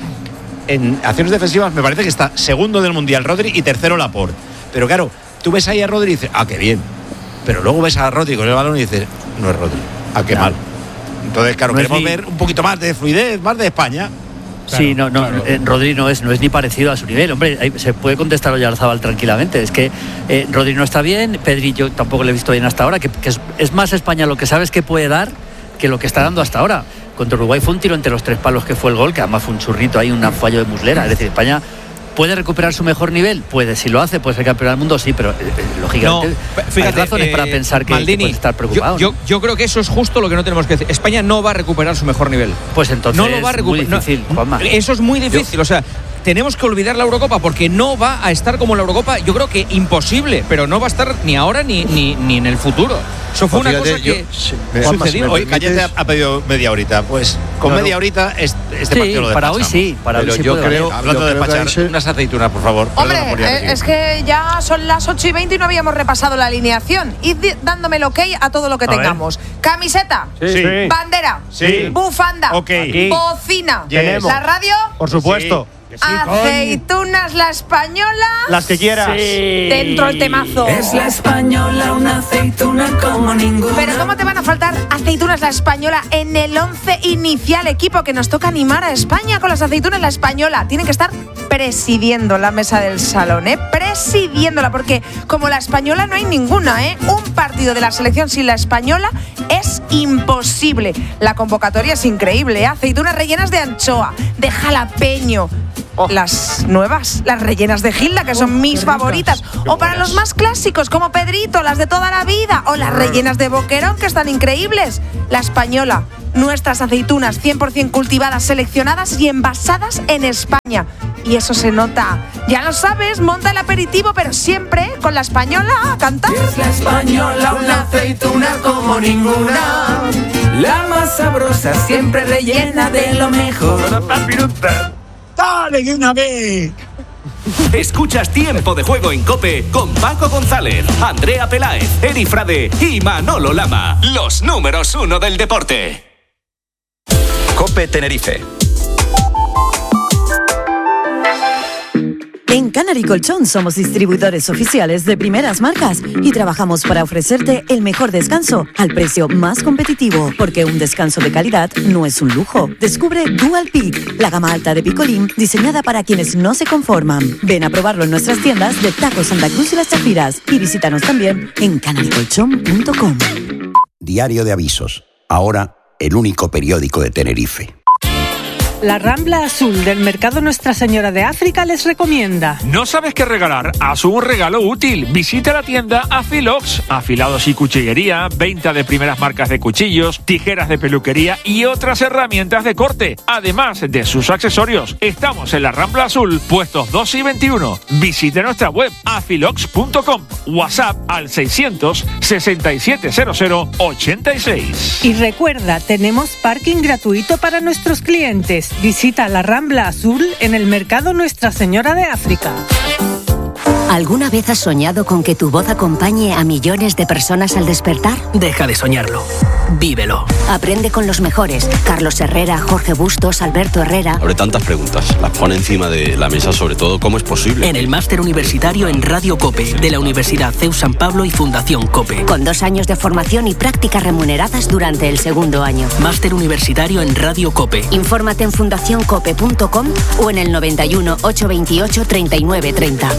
En acciones defensivas me parece que está segundo del mundial Rodri y tercero Laporte. Pero claro, tú ves ahí a Rodri y dices, ah, qué bien. Pero luego ves a Rodri con el balón y dices, no es Rodri, ah, qué No. mal. Entonces, claro, No es queremos ni- ver un poquito más de fluidez, más de España. Sí, no, no, eh, Rodri no es, no es ni parecido a su nivel. Hombre, ahí se puede contestar Oyarzábal tranquilamente. Es que eh, Rodri no está bien, Pedri yo tampoco le he visto bien hasta ahora, que, que es, es más España lo que sabes que puede dar que lo que está dando hasta ahora. Contra Uruguay fue un tiro entre los tres palos que fue el gol, que además fue un churrito ahí, un fallo de Muslera. Es decir, España ¿puede recuperar su mejor nivel? Puede, si lo hace, puede ser campeón del mundo, sí, pero eh, eh, lógicamente No, fíjate, hay razones eh, para pensar que, Maldini, que puede estar preocupado. Yo, ¿no? yo, yo creo que eso es justo lo que no tenemos que decir. España no va a recuperar su mejor nivel. Pues entonces no lo va a es muy recuperar. difícil, Juanma. Eso es muy difícil. O sea, tenemos que olvidar la Eurocopa porque no va a estar como la Eurocopa. Yo creo que imposible, pero no va a estar ni ahora ni, ni, ni en el futuro. Eso fue Pues una fíjate, cosa yo- que sí, Juanma, si me hoy permites- Cañete ha pedido media horita. Pues con No, no. media horita es- este Sí, partido lo para hoy despachamos. sí, para Pero hoy sí yo puede creo- valer. Hablando yo de creo que despachar, ahí se- unas aceitunas, por favor. Hombre, Perdona, María, eh, es que ya son las ocho y veinte y no habíamos repasado la alineación. Id di- dándome el ok a todo lo que A ver. tengamos. Camiseta, Sí. bandera, Sí. bufanda, Ok. Aquí. bocina, Tenemos. la radio, Por supuesto. Aceitunas la española. Las que quieras. Sí. Dentro el temazo. Es la española, una aceituna como ninguna. Pero ¿cómo te van a faltar aceitunas la española en el once inicial, equipo? Que nos toca animar a España con las aceitunas la española. Tienen que estar presidiendo la mesa del salón, ¿eh? Presidiéndola, porque como la española no hay ninguna, ¿eh? Un partido de la selección sin la española es imposible. La convocatoria es increíble, ¿eh? Aceitunas rellenas de anchoa, de jalapeño. Oh. Las nuevas, las rellenas de Gilda, que son oh, mis favoritas. O para los más clásicos, como Pedrito, las de toda la vida. O las rellenas de Boquerón, que están increíbles. La española, nuestras aceitunas cien por ciento cultivadas, seleccionadas y envasadas en España. Y eso se nota. Ya lo sabes, monta el aperitivo, pero siempre con la española a cantar. Es la española, una aceituna como ninguna. La más sabrosa, siempre rellena de lo mejor. ¡Dale de una vez! Escuchas Tiempo de Juego en COPE con Paco González, Andrea Peláez, Eri Frade y Manolo Lama. Los números uno del deporte. COPE Tenerife. En Canary Colchón somos distribuidores oficiales de primeras marcas y trabajamos para ofrecerte el mejor descanso al precio más competitivo, porque un descanso de calidad no es un lujo. Descubre Dual Peak, la gama alta de Picolín diseñada para quienes no se conforman. Ven a probarlo en nuestras tiendas de Taco Santa Cruz y Las Chafiras y visítanos también en canary colchón punto com. Diario de Avisos, ahora el único periódico de Tenerife. La Rambla Azul del Mercado Nuestra Señora de África les recomienda. ¿No sabes qué regalar? Haz un regalo útil. Visita la tienda Afilox. Afilados y cuchillería, venta de primeras marcas de cuchillos, tijeras de peluquería y otras herramientas de corte. Además de sus accesorios. Estamos en la Rambla Azul, puestos dos y veintiuno. Visite nuestra web afilox punto com. WhatsApp al seiscientos sesenta y siete cero cero ochenta y seis. Y recuerda, tenemos parking gratuito para nuestros clientes. Visita la Rambla Azul en el Mercado Nuestra Señora de África. ¿Alguna vez has soñado con que tu voz acompañe a millones de personas al despertar? Deja de soñarlo. Vívelo. Aprende con los mejores. Carlos Herrera, Jorge Bustos, Alberto Herrera. Abre tantas preguntas. Las pone encima de la mesa, sobre todo, ¿cómo es posible? En el máster universitario en Radio COPE, de la Universidad C E U San Pablo y Fundación COPE. Con dos años de formación y prácticas remuneradas durante el segundo año. Máster universitario en Radio COPE. Infórmate en fundación cope punto com o en el noventa y uno, ochocientos veintiocho, treinta y nueve treinta.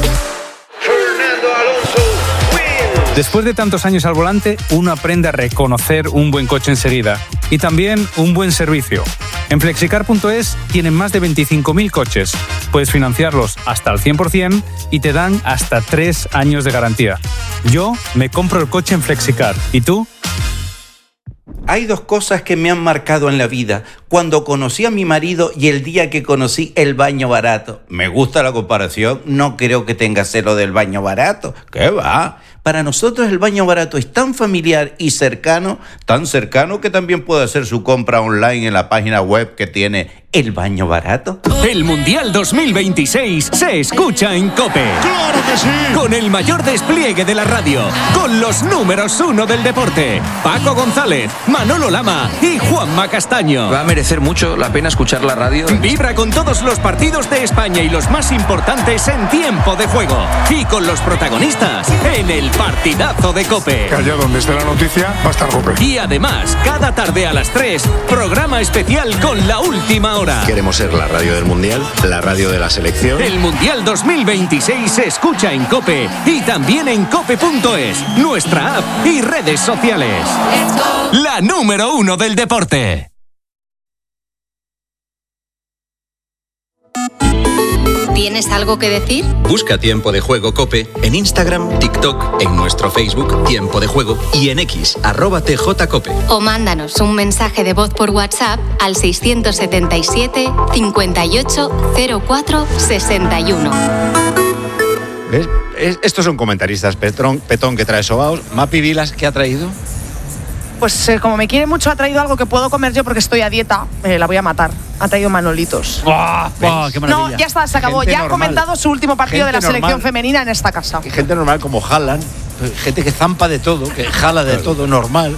Después de tantos años al volante, uno aprende a reconocer un buen coche enseguida y también un buen servicio. En flexicar punto es tienen más de veinticinco mil coches. Puedes financiarlos hasta al cien por ciento y te dan hasta tres años de garantía. Yo me compro el coche en Flexicar. ¿Y tú? Hay dos cosas que me han marcado en la vida. Cuando conocí a mi marido y el día que conocí el baño barato. Me gusta la comparación, no creo que tenga celo del baño barato. ¿Qué va? Para nosotros el baño barato es tan familiar y cercano, tan cercano que también puede hacer su compra online en la página web que tiene El Baño Barato. El Mundial dos mil veintiséis se escucha en COPE. ¡Claro que sí! Con el mayor despliegue de la radio, con los números uno del deporte, Paco González, Manolo Lama y Juanma Castaño. Va a merecer mucho la pena escuchar la radio. Vibra con todos los partidos de España y los más importantes en tiempo de juego. Y con los protagonistas en el partidazo de COPE. Que allá donde esté la noticia va a estar COPE. Y además, cada tarde a las tres, programa especial con la última hora. Queremos ser la radio del Mundial, la radio de la selección. El Mundial dos mil veintiséis se escucha en COPE y también en cope punto es, nuestra app y redes sociales. La número uno del deporte. ¿Tienes algo que decir? Busca Tiempo de Juego COPE en Instagram, TikTok, en nuestro Facebook Tiempo de Juego y en X, arroba tjcope. O mándanos un mensaje de voz por WhatsApp al seiscientos setenta y siete, cincuenta y ocho, cero cuatro, sesenta y uno. ¿Ves? Estos son comentaristas. Petrón, Petón, que trae sobaos. Mapi Vilas, ¿qué ha traído? Pues eh, como me quiere mucho, ha traído algo que puedo comer yo porque estoy a dieta. Eh, la voy a matar. Ha traído manolitos. ¡Oh, oh, qué maravilla! No, ya está, se acabó. Gente ya normal. ha comentado su último partido Gente de la selección normal. femenina en esta casa. Y gente normal como Haaland, gente que zampa de todo, que jala de todo, normal.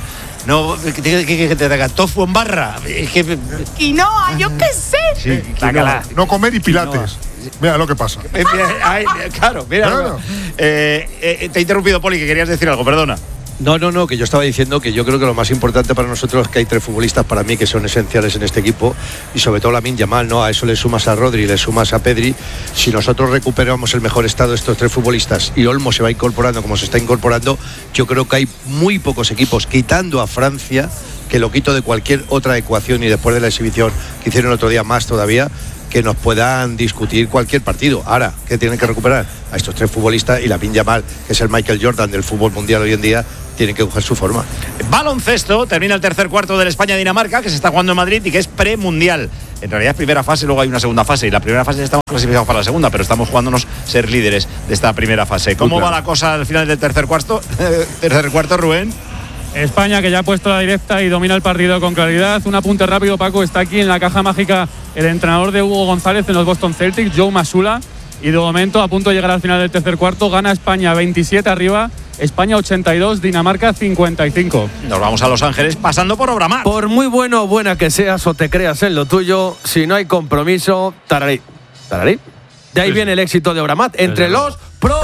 No, que te, que, que te haga tofu en barra. Es que, quinoa, yo qué sé. Sí, quinoa. No comer y pilates. Mira lo que pasa. Eh, mira, ay, claro, mira. Claro. Eh, eh, te he interrumpido, Poli, que querías decir algo, perdona. No, no, no, que yo estaba diciendo que yo creo que lo más importante para nosotros es que hay tres futbolistas para mí que son esenciales en este equipo y sobre todo Lamine Yamal, ¿no? A eso le sumas a Rodri, le sumas a Pedri. Si nosotros recuperamos el mejor estado de estos tres futbolistas y Olmo se va incorporando como se está incorporando, yo creo que hay muy pocos equipos, quitando a Francia, que lo quito de cualquier otra ecuación y después de la exhibición que hicieron el otro día más todavía, que nos puedan discutir cualquier partido. Ahora, ¿qué tienen que recuperar? A estos tres futbolistas y Lamine Yamal, que es el Michael Jordan del fútbol mundial hoy en día, tienen que coger su forma. Baloncesto, termina el tercer cuarto del España-Dinamarca, que se está jugando en Madrid y que es premundial. En realidad es primera fase, luego hay una segunda fase y la primera fase estamos clasificados para la segunda, pero estamos jugándonos ser líderes de esta primera fase. ¿Cómo va la cosa al final del tercer cuarto? tercer cuarto, Rubén. España, que ya ha puesto la directa y domina el partido con claridad. Un apunte rápido, Paco. Está aquí en la caja mágica el entrenador de Hugo González en los Boston Celtics, Joe Mazzulla. Y de momento, a punto de llegar al final del tercer cuarto, gana España veintisiete arriba, España ochenta y dos, Dinamarca cincuenta y cinco. Nos vamos a Los Ángeles pasando por Obramar. Por muy bueno o buena que seas o te creas en lo tuyo, si no hay compromiso, tararí. ¿Tararí? De ahí viene el éxito de Obramat entre los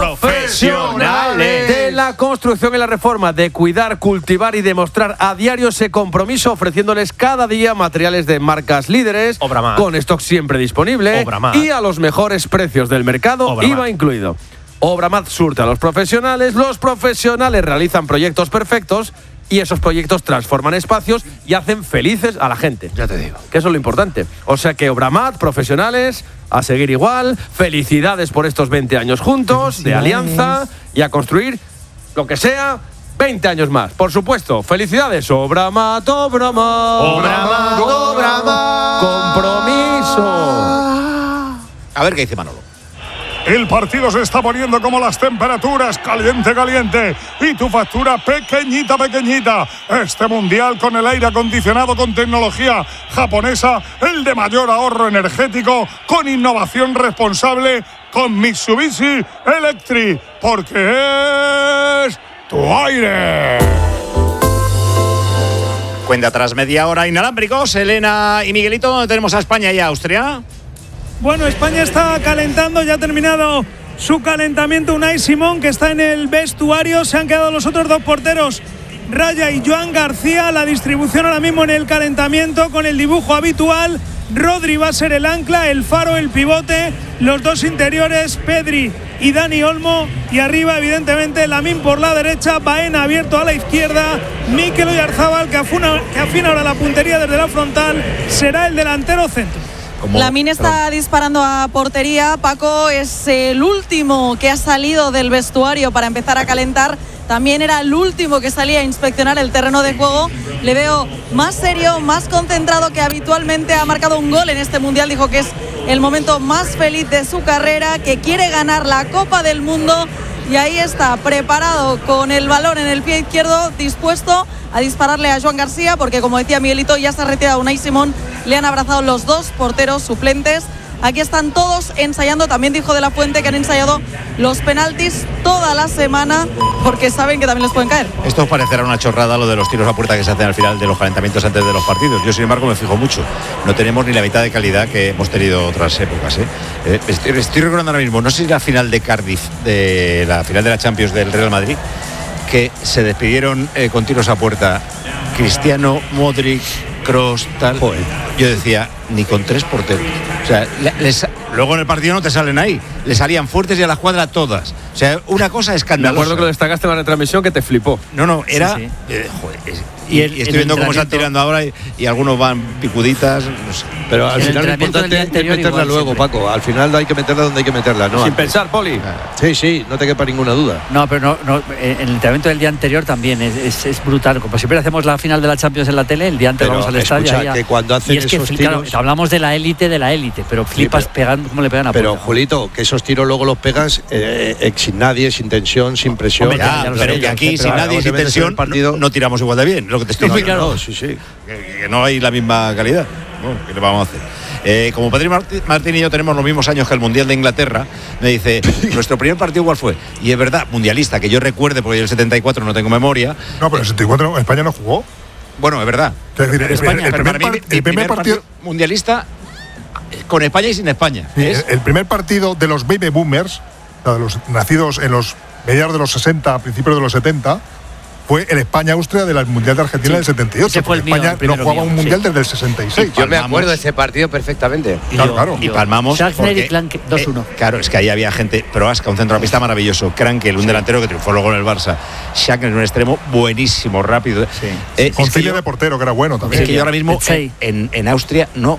profesionales de la construcción y la reforma, de cuidar, cultivar y demostrar a diario ese compromiso, ofreciéndoles cada día materiales de marcas líderes, Obramat, con stock siempre disponible, Obramat, y a los mejores precios del mercado, Obramat, I V A incluido. Obramat surte a los profesionales, los profesionales realizan proyectos perfectos y esos proyectos transforman espacios y hacen felices a la gente. Ya te digo. Que eso es lo importante. O sea que Obramat, profesionales, a seguir igual. Felicidades por estos veinte años juntos, de alianza, y a construir lo que sea, veinte años más. Por supuesto, felicidades. Obramat, Obramat. Obramat, Obramat. Compromiso. A ver qué dice Manolo. El partido se está poniendo como las temperaturas, caliente, caliente. Y tu factura pequeñita, pequeñita. Este mundial con el aire acondicionado con tecnología japonesa, el de mayor ahorro energético, con innovación responsable, con Mitsubishi Electric. Porque es tu aire. Cuenta tras media hora inalámbricos. Elena y Miguelito, ¿dónde tenemos a España y a Austria? Bueno, España está calentando, ya ha terminado su calentamiento. Unai Simón, que está en el vestuario. Se han quedado los otros dos porteros, Raya y Joan García. La distribución ahora mismo en el calentamiento con el dibujo habitual. Rodri va a ser el ancla, el faro, el pivote. Los dos interiores, Pedri y Dani Olmo. Y arriba, evidentemente, Lamine por la derecha, Baena abierto a la izquierda. Mikel Oyarzabal, que afina, que afina ahora la puntería desde la frontal, será el delantero centro. Lamine está disparando a portería. Paco es el último que ha salido del vestuario para empezar a calentar. También era el último que salía a inspeccionar el terreno de juego. Le veo más serio, más concentrado que habitualmente. Ha marcado un gol en este mundial. Dijo que es el momento más feliz de su carrera, que quiere ganar la Copa del Mundo. Y ahí está, preparado con el balón en el pie izquierdo, dispuesto a dispararle a Joan García, porque como decía Miguelito, ya se ha retirado Unai Simón. Le han abrazado los dos porteros suplentes. Aquí están todos ensayando. También dijo De la Fuente que han ensayado los penaltis toda la semana, porque saben que también les pueden caer. Esto os parecerá una chorrada, lo de los tiros a puerta que se hacen al final de los calentamientos antes de los partidos. Yo, sin embargo, me fijo mucho. No tenemos ni la mitad de calidad que hemos tenido otras épocas, ¿eh? Eh, estoy, estoy recordando ahora mismo, no sé si la final de Cardiff, de la final de la Champions del Real Madrid, que se despidieron eh, con tiros a puerta Cristiano, Modric, Kroos, tal. Joder. Yo decía, ni con tres porteros. O sea, les, luego en el partido no te salen ahí. Le salían fuertes y a la escuadra todas. O sea, una cosa escandalosa. Me acuerdo que lo destacaste en la retransmisión, que te flipó. No, no, era... Sí, sí. Eh, joder, es, y, el, y estoy viendo cómo están tirando ahora y, y algunos van picuditas, no sé. Pero al final lo importante es meterla luego, siempre. Paco. Al final hay que meterla donde hay que meterla, ¿no? Sin antes. pensar, Poli. Sí, sí, no te quepa ninguna duda. No, pero no, no, en el entrenamiento del día anterior también es, es, es brutal. Como siempre hacemos la final de la Champions en la tele, el día antes pero vamos al estadio. Escucha, que cuando hacen y es esos que, tiros... Claro, hablamos de la élite de la élite, pero flipas sí, pero, pegando como le pegan a Pero, puerta. Julito, que esos tiros luego los pegas eh, eh, sin nadie, sin tensión, sin presión. Hombre, ya, ya, pero que aquí sin nadie, sin tensión, partido, no, no tiramos igual de bien. Lo que te estoy diciendo. Claro, sí, sí. Que, que no hay la misma calidad. Bueno, ¿qué le vamos a hacer? Eh, como Pedro Martín y yo tenemos los mismos años que el Mundial de Inglaterra, me dice, ¿nuestro primer partido cuál fue? Y es verdad, mundialista, que yo recuerde, porque yo el setenta y cuatro no tengo memoria. No, pero el setenta y cuatro España no jugó. Bueno, es verdad. Es decir, el, España, el, pero primer, para mí, el mi primer partido, partido mundialista con España y sin España. Sí, ¿es? El primer partido de los baby boomers, o sea, de los nacidos en los mediados de los sesenta, a principios de los setenta, fue el España-Austria del Mundial de Argentina sí, del setenta y ocho. Fue el mío, España el no jugaba mío, un Mundial sí. desde el sesenta y seis. Yo me acuerdo de ese partido perfectamente. Y claro, claro. Y palmamos. Schaffner y Krankel, dos uno. Eh, claro, es que ahí había gente. Proasca, un centrocampista maravilloso. Krankel, un sí. delantero que triunfó luego en el Barça. Schaffner, un extremo buenísimo, rápido. Sí. Eh, Con Cile de portero, que era bueno también. Es que yo ahora mismo en, en, en Austria no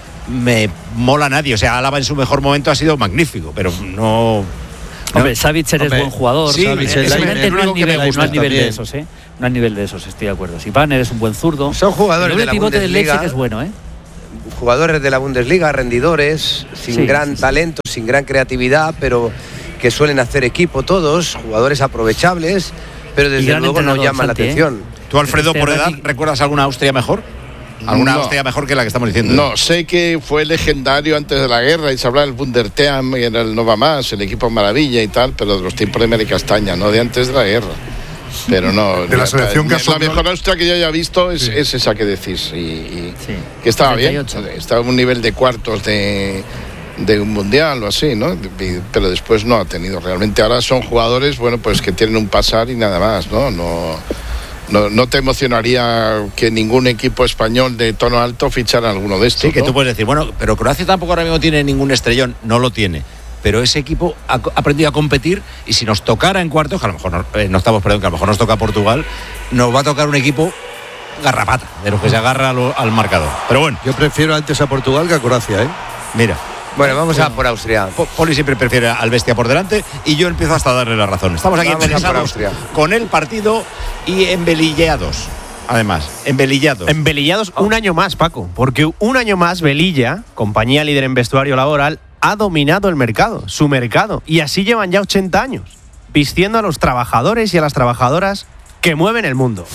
me mola nadie. O sea, Álava en su mejor momento ha sido magnífico, pero no. Hombre, Savitzer es buen jugador. Sí, Savitzer no al nivel, no al nivel de esos, ¿eh? No al nivel de esos, estoy de acuerdo. Si Banner es un buen zurdo. Son jugadores de la pivote del Bundesliga. Leipzig es bueno, ¿eh? Jugadores de la Bundesliga, rendidores, sin Sí, gran sí, sí. talento, sin gran creatividad, pero que suelen hacer equipo todos, jugadores aprovechables, pero desde gran luego no entrenador, llaman la Santi, ¿eh? atención. ¿Tú, Alfredo, Este por edad, Rangnick- recuerdas alguna Austria mejor? ¿Alguna No. Austria mejor que la que estamos diciendo? No, sé que fue legendario antes de la guerra y se hablaba del Wunderteam y era el Nova Más, el equipo maravilla y tal, pero de los tiempos de América Castaña, no de antes de la guerra. Pero no. De la selección que La asumió- mejor Austria que yo haya visto es, Sí. es esa que decís. Y, y Sí. que estaba treinta y bien. ocho. Estaba en un nivel de cuartos de, de un mundial o así, ¿no? Y- pero después no ha tenido. Realmente ahora son jugadores, bueno, pues que tienen un pasar y nada más, ¿no? No. No, no te emocionaría que ningún equipo español de tono alto fichara alguno de estos. Sí, que ¿no? tú puedes decir, bueno, pero Croacia tampoco ahora mismo tiene ningún estrellón, no lo tiene. Pero ese equipo ha co- ha aprendido a competir y si nos tocara en cuartos, que a lo mejor no, eh, no estamos, perdón, que a lo mejor nos toca Portugal, nos va a tocar un equipo garrapata, de los que se agarra al, al marcador. Pero bueno. Yo prefiero antes a Portugal que a Croacia, ¿eh? Mira. Bueno, vamos a por Austria. Po- Poli siempre prefiere al bestia por delante y yo empiezo hasta a darle la razón. Estamos aquí Vamos a por embelesados Austria. con el partido y embelillados. Además, embelillados. Embelillados un año más, Paco, porque un año más Velilla, compañía líder en vestuario laboral, ha dominado el mercado, su mercado, y así llevan ya ochenta años, vistiendo a los trabajadores y a las trabajadoras que mueven el mundo.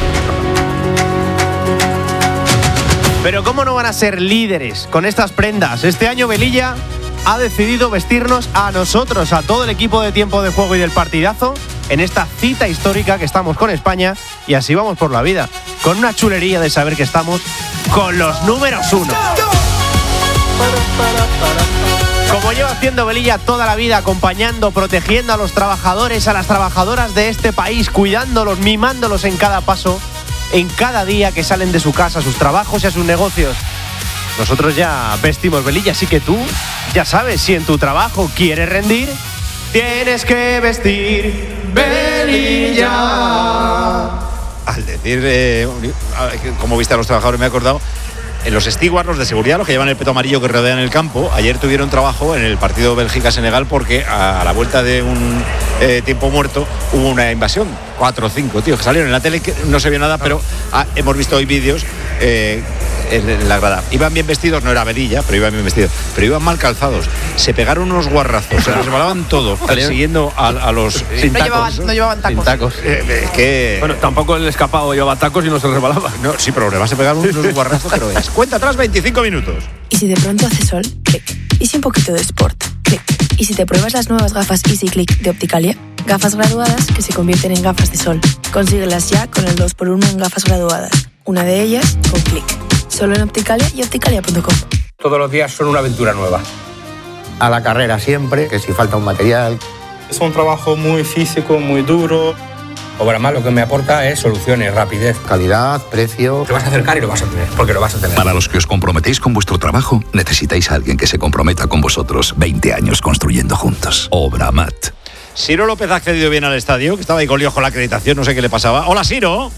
Pero ¿cómo no van a ser líderes con estas prendas? Este año Velilla ha decidido vestirnos a nosotros, a todo el equipo de Tiempo de Juego y del Partidazo, en esta cita histórica que estamos con España, y así vamos por la vida, con una chulería de saber que estamos con los números uno. Como lleva haciendo Velilla toda la vida, acompañando, protegiendo a los trabajadores, a las trabajadoras de este país, cuidándolos, mimándolos en cada paso, en cada día que salen de su casa, a sus trabajos y a sus negocios. Nosotros ya vestimos Velilla, así que tú ya sabes, si en tu trabajo quieres rendir, tienes que vestir Velilla. Al decir eh, cómo viste a los trabajadores, me he acordado. En los stewards, los de seguridad, los que llevan el peto amarillo que rodean el campo, ayer tuvieron trabajo en el partido Bélgica-Senegal porque a, a la vuelta de un eh, tiempo muerto hubo una invasión. Cuatro o cinco, tío, que salieron en la tele, que no se vio nada, pero ah, hemos visto hoy vídeos eh, en, en la grada. Iban bien vestidos, no era Velilla, pero iban bien vestidos, pero iban mal calzados. Se pegaron unos guarrazos, se resbalaban todo, persiguiendo a, a los... Sin no, llevaban, no llevaban tacos. Sin tacos. Eh, eh, que... Bueno, tampoco el escapado llevaba tacos y no se resbalaba. No, sí, pero le vas a pegar unos guarrazos que no es. Cuenta atrás veinticinco minutos. Y si de pronto hace sol, clic. Y si un poquito de sport, clic. Y si te pruebas las nuevas gafas Easy Click de Opticalia, gafas graduadas que se convierten en gafas de sol. Consíguelas ya con el dos por uno en gafas graduadas. Una de ellas con clic. Solo en Opticalia y opticalia punto com. Todos los días son una aventura nueva. A la carrera siempre, que si falta un material. Es un trabajo muy físico, muy duro. Obramat lo que me aporta es soluciones, rapidez. Calidad, precio. Te vas a acercar y lo vas a tener, porque lo vas a tener. Para los que os comprometéis con vuestro trabajo, necesitáis a alguien que se comprometa con vosotros. veinte años construyendo juntos. Obramat. Ciro López ha accedido bien al estadio, que estaba ahí con líos con la acreditación, no sé qué le pasaba. Hola, Ciro.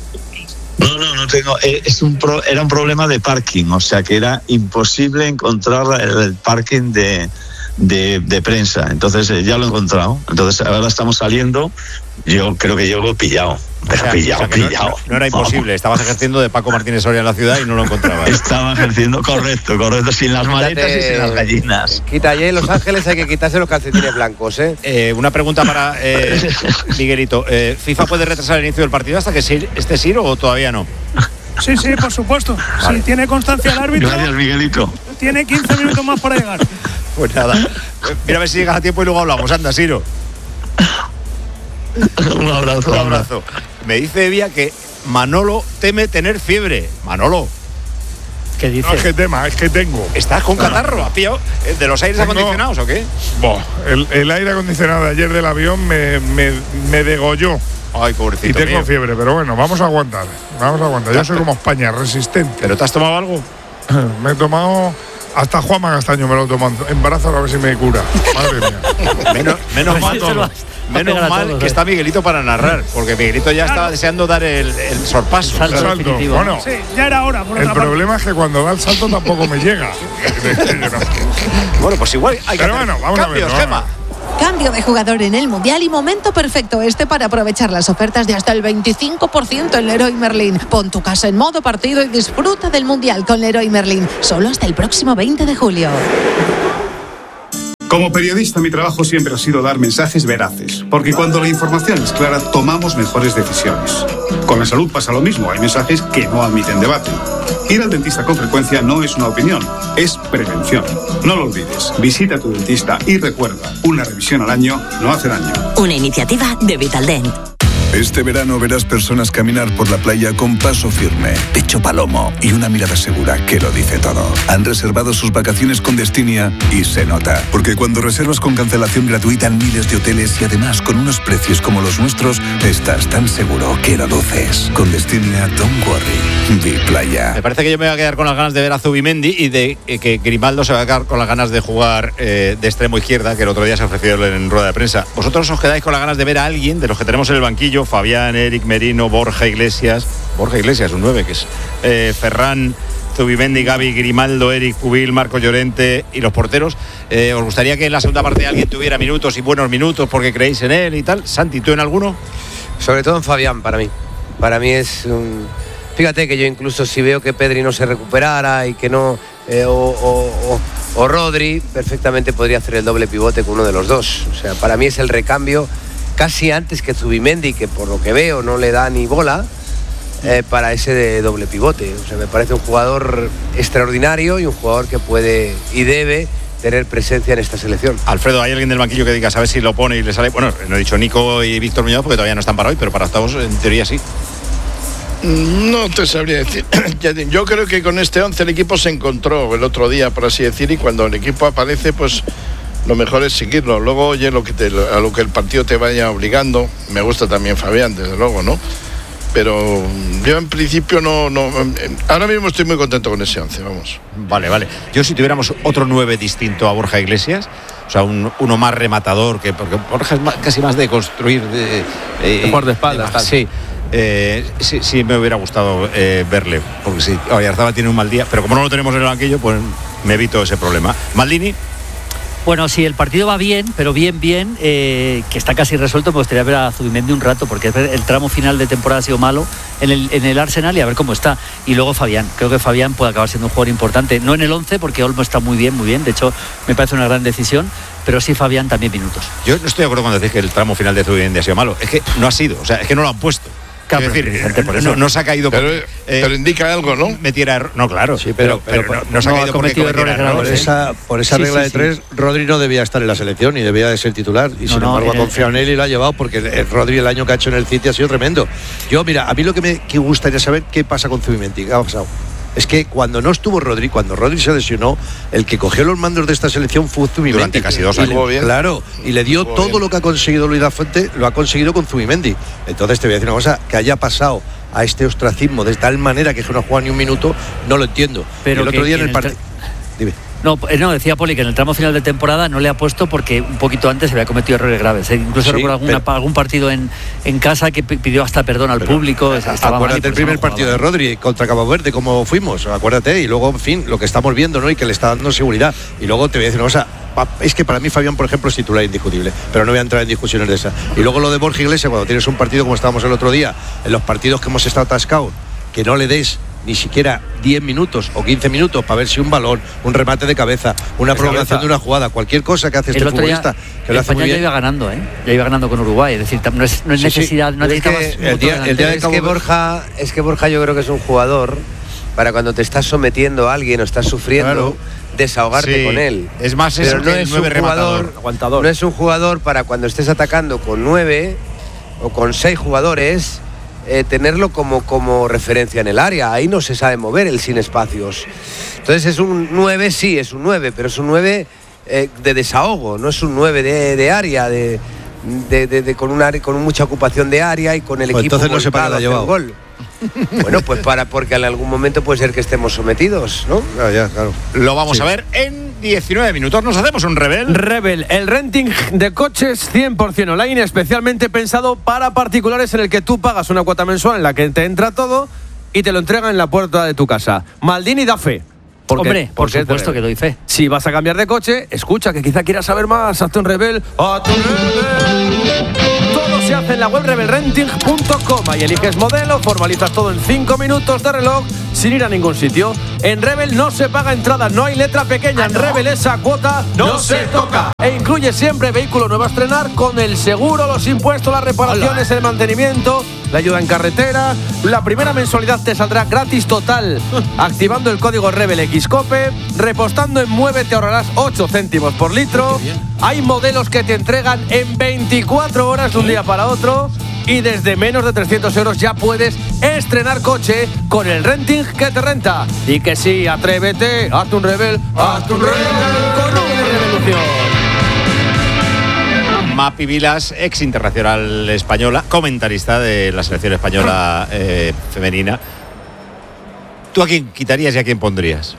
No, no, no tengo. Eh, es un pro, era un problema de parking, o sea que era imposible encontrar el, el parking de, de, de prensa. Entonces eh, ya lo he encontrado. Entonces ahora estamos saliendo. Yo creo que llevo pillado. Pero O sea, pillado, o sea que no- pillado. No, no era imposible, estabas ejerciendo de Paco Martínez Soria en la ciudad y no lo encontrabas. Estaba ejerciendo correcto, correcto, sin las maletas y sin las gallinas. Quita allí en Los Ángeles, hay que quitarse los calcetines blancos, ¿eh? Eh, una pregunta para eh, Miguelito. Eh, ¿FIFA puede retrasar el inicio del partido hasta que Sir- esté Ciro o todavía no? Sí, sí, por supuesto. Vale. Si tiene constancia el árbitro, Gracias, Miguelito. tiene quince minutos más para llegar. Pues nada, mira a ver si llegas a tiempo y luego hablamos. Anda, Ciro. Un abrazo. Un abrazo. Me dice Evia que Manolo teme tener fiebre. Manolo. ¿Qué dices? No es que tema, es que tengo. ¿Estás con catarro? ¿Has pillado de los aires Tengo- acondicionados o qué? Boh, el, el aire acondicionado de ayer del avión me, me, me degolló. Ay, pobrecito Y tengo mío. fiebre, pero bueno, vamos a aguantar. Vamos a aguantar. Yo soy como España, resistente. ¿Pero te has tomado algo? Me he tomado. Hasta Juanma Castaño me lo he tomado. Embarazo a ver si me cura. Madre mía. Menos, menos mal, Esto lo vas- menos va a pegar a mal todos, que ¿eh? está Miguelito para narrar, porque Miguelito ya estaba deseando dar el, el sorpaso. Salto Salto. definitivo. Bueno, Sí, ya era hora, por el otra parte. problema es que cuando da el salto tampoco me llega. Bueno, pues igual hay que Pero hacer bueno, vamos a ver, cambios, vamos a Gemma. ver. Cambio de jugador en el Mundial y momento perfecto este para aprovechar las ofertas de hasta el veinticinco por ciento en Leroy Merlin. Pon tu casa en modo partido y disfruta del Mundial con Leroy Merlin. Solo hasta el próximo veinte de julio. Como periodista, mi trabajo siempre ha sido dar mensajes veraces, porque cuando la información es clara, tomamos mejores decisiones. Con la salud pasa lo mismo, hay mensajes que no admiten debate. Ir al dentista con frecuencia no es una opinión, es prevención. No lo olvides, visita a tu dentista y recuerda, una revisión al año no hace daño. Una iniciativa de Vitaldent. Este verano verás personas caminar por la playa con paso firme, pecho palomo y una mirada segura que lo dice todo. Han reservado sus vacaciones con Destinia y se nota. Porque cuando reservas con cancelación gratuita en miles de hoteles y además con unos precios como los nuestros, estás tan seguro que lo luces. Con Destinia, don't worry. Di playa. Me parece que yo me voy a quedar con las ganas de ver a Zubimendi y de eh, que Grimaldo se va a quedar con las ganas de jugar eh, de extremo izquierda, que el otro día se ha ofrecido en rueda de prensa. ¿Vosotros os quedáis con las ganas de ver a alguien de los que tenemos en el banquillo? Fabián, Eric Merino, Borja Iglesias. Borja Iglesias, un nueve, que es eh, Ferran, Zubimendi, Gavi, Grimaldo, Eric, Pubil, Marco Llorente y los porteros. Eh, ¿Os gustaría que en la segunda parte alguien tuviera minutos y buenos minutos porque creéis en él y tal? Santi, ¿tú en alguno? Sobre todo en Fabián, para mí. Para mí es un... Fíjate que yo incluso si veo que Pedri no se recuperara y que no... Eh, o, o, o, o Rodri, perfectamente podría hacer el doble pivote con uno de los dos. O sea, para mí es el recambio casi antes que Zubimendi, que por lo que veo no le da ni bola, eh, para ese de doble pivote. O sea, me parece un jugador extraordinario y un jugador que puede y debe tener presencia en esta selección. Alfredo, ¿hay alguien del banquillo que diga, a ver si lo pone y le sale? Bueno, no he dicho Nico y Víctor Muñoz porque todavía no están para hoy, pero para octavos en teoría sí. No te sabría decir. Yo creo que con este once el equipo se encontró el otro día, por así decir, y cuando el equipo aparece, pues lo mejor es seguirlo. Luego, oye, lo que te, a lo que el partido te vaya obligando. Me gusta también Fabián, desde luego, ¿no? Pero yo en principio no, no. Ahora mismo estoy muy contento con ese once, vamos. Vale, vale. Yo si tuviéramos otro nueve distinto a Borja Iglesias, o sea, un, uno más rematador, que porque Borja es más, casi más de construir, de, eh, de jugar de espaldas. De, sí. Eh, sí, sí me hubiera gustado eh, verle, porque sí, Oyarzabal tiene un mal día, pero como no lo tenemos en el banquillo, pues me evito ese problema. Maldini. Bueno, si el partido va bien, pero bien, bien, eh, que está casi resuelto, me gustaría ver a Zubimendi un rato, porque el tramo final de temporada ha sido malo en el, en el Arsenal y a ver cómo está. Y luego Fabián, creo que Fabián puede acabar siendo un jugador importante, no en el once, porque Olmo está muy bien, muy bien, de hecho me parece una gran decisión, pero sí Fabián también minutos. Yo no estoy de acuerdo cuando decís que el tramo final de Zubimendi ha sido malo, es que no ha sido, o sea, es que no lo han puesto. Claro, decir, por eso. No, no se ha caído. Pero, porque, eh, pero indica algo, ¿no? Metiera er no, claro. Sí, pero, pero, pero, pero no, no se ha caído ha porque cometido errores errores. Por esa, por esa sí, regla sí, de sí. tres, Rodri no debía estar en la selección y debía de ser titular. Y no, sin no, embargo ha el, confiado en él y lo ha llevado porque el Rodri el año que ha hecho en el City ha sido tremendo. Yo, mira, a mí lo que me que gustaría saber qué pasa con Zubimendi. ¿Qué ha pasado? Es que cuando no estuvo Rodri, cuando Rodri se lesionó, el que cogió los mandos de esta selección fue Zubimendi. Durante casi dos años. Y le, claro, y le dio todo bien. Lo que ha conseguido Luis da Fuente, lo ha conseguido con Zubimendi. Entonces te voy a decir una cosa, que haya pasado a este ostracismo de tal manera que no ha jugado ni un minuto, no lo entiendo. Pero el otro que, día en el el partido... Dime. No, no, decía Poli que en el tramo final de temporada no le ha puesto porque un poquito antes se había cometido errores graves. ¿eh? Incluso sí, recuerdo alguna, pero, algún partido en, en casa que pidió hasta perdón al público. Acuérdate del primer no partido de Rodri contra Cabo Verde, cómo fuimos, acuérdate. Y luego, en fin, lo que estamos viendo, ¿no? Y que le está dando seguridad. Y luego te voy a decir una cosa. Es que para mí Fabián, por ejemplo, es titular indiscutible, pero no voy a entrar en discusiones de esa. Y luego lo de Borja Iglesias, cuando tienes un partido como estábamos el otro día, en los partidos que hemos estado atascados, que no le des ni siquiera diez minutos o quince minutos para ver si un balón, un remate de cabeza, una prolongación de una jugada, cualquier cosa que hace este futbolista, que lo hace muy bien. Ya iba ganando, ¿eh? Ya iba ganando con Uruguay, es decir, no es, no es sí, necesidad, sí. no necesitamos es que el día, el día de es que Borja, es que Borja yo creo que es un jugador para cuando te estás sometiendo a alguien o estás sufriendo, claro, desahogarte sí. con él. Es más eso, pero no que es el nueve un jugador, aguantador. No es un jugador para cuando estés atacando con nueve o con seis jugadores eh, tenerlo como, como referencia en el área. Ahí no se sabe mover el sin espacios. Entonces es un nueve, sí, es un nueve, pero es un nueve eh, de desahogo, no es un nueve de, de área, de, de, de, de con, una, con mucha ocupación de área y con el pues equipo entonces no se para volcado la hacia el llevado. gol. Bueno, pues para porque en algún momento puede ser que estemos sometidos, ¿no? Ya, ya, claro. Lo vamos Sí. a ver en diecinueve minutos. Nos hacemos un Rebel. Rebel, el renting de coches cien por ciento online, especialmente pensado para particulares, en el que tú pagas una cuota mensual en la que te entra todo y te lo entregan en la puerta de tu casa. Maldini da fe. Porque, Hombre, por porque supuesto que doy fe. Si vas a cambiar de coche, escucha, que quizá quieras saber más, hazte un Rebel. ¡Hazte un Rebel! Todo se hace en la web rebel renting punto com. Ahí eliges modelo, formalizas todo en cinco minutos de reloj sin ir a ningún sitio. En Rebel no se paga entrada, no hay letra pequeña. En Rebel esa cuota no se toca. E incluye siempre vehículo nuevo a estrenar con el seguro, los impuestos, las reparaciones, el mantenimiento, la ayuda en carretera. La primera mensualidad te saldrá gratis total. Activando el código RebelXCOPE, repostando en Mueve te ahorrarás ocho céntimos por litro. Hay modelos que te entregan en veinticuatro horas de un día para otro. Y desde menos de trescientos euros ya puedes estrenar coche con el renting que te renta. Y que sí, atrévete, hazte un Rebel, hazte un Rebel con una revolución. Mapi Vilas, ex internacional española, comentarista de la selección española eh, femenina. ¿Tú a quién quitarías y a quién pondrías?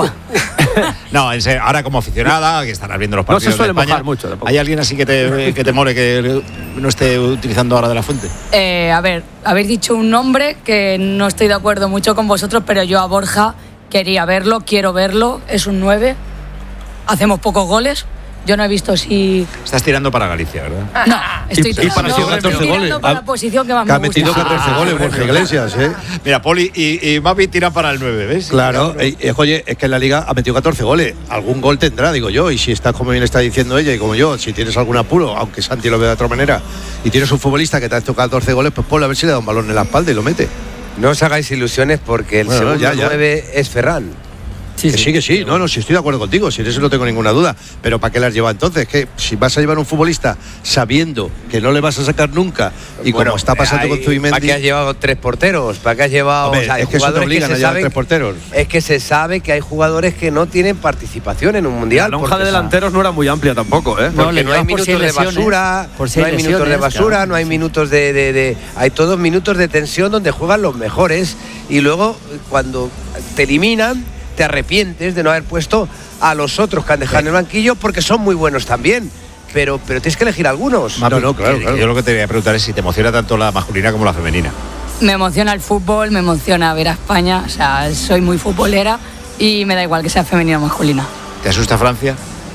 No, en serio, ahora como aficionada, que estarás viendo los No partidos se suele de España, mojar mucho tampoco. ¿hay alguien así que te, que te mole que no esté utilizando ahora de la fuente? Eh, a ver, habéis dicho un nombre que no estoy de acuerdo mucho con vosotros, pero yo a Borja quería verlo, quiero verlo, es un nueve. Hacemos pocos goles. Yo no he visto si... Estás tirando para Galicia, ¿verdad? No, estoy Y- y tirando, para estoy catorce tirando goles. para Ha- la posición que más Que me ha metido gusta. catorce goles, Borja Iglesias, ¿eh? Mira, Poli y, y Mapi tiran para el nueve, ¿ves? Claro, eh, eh, oye, es que en la Liga ha metido catorce goles. Algún gol tendrá, digo yo. Y si estás como bien está diciendo ella y como yo, si tienes algún apuro, aunque Santi lo vea de otra manera, y tienes un futbolista que te ha hecho catorce goles, pues ponle a ver si le da un balón en la espalda y lo mete. No os hagáis ilusiones porque el Bueno, segundo ya, ya. nueve es Ferran. Sí, que sí, que sí. No, no, si estoy de acuerdo contigo, si en eso no tengo ninguna duda. Pero ¿para qué las lleva entonces? Que si vas a llevar un futbolista sabiendo que no le vas a sacar nunca y Bueno, como está pasando hay- con Zubimendi... ¿Para qué has llevado tres porteros? ¿Para qué has llevado...? Hombre, o sea, hay es que eso te jugadores obligan se a llevar saben- tres porteros. Es que se sabe que hay jugadores que no tienen participación en un mundial. La lonja porque de delanteros no era muy amplia tampoco, ¿eh? Porque le no, hay llevas por si minutos hay de lesiones, basura, por si no hay hay minutos de lesiones, basura, claro. no hay minutos de, de- de- hay todos minutos de tensión donde juegan los mejores y luego cuando te eliminan te arrepientes de no haber puesto a los otros que han dejado en el banquillo porque son muy buenos también. Pero, pero tienes que elegir algunos. Mapi, que- Yo lo que te voy a preguntar es si te emociona tanto la masculina como la femenina. Me emociona el fútbol, me emociona ver a España, o sea, soy muy futbolera y me da igual que sea femenina o masculina. ¿Te asusta Francia?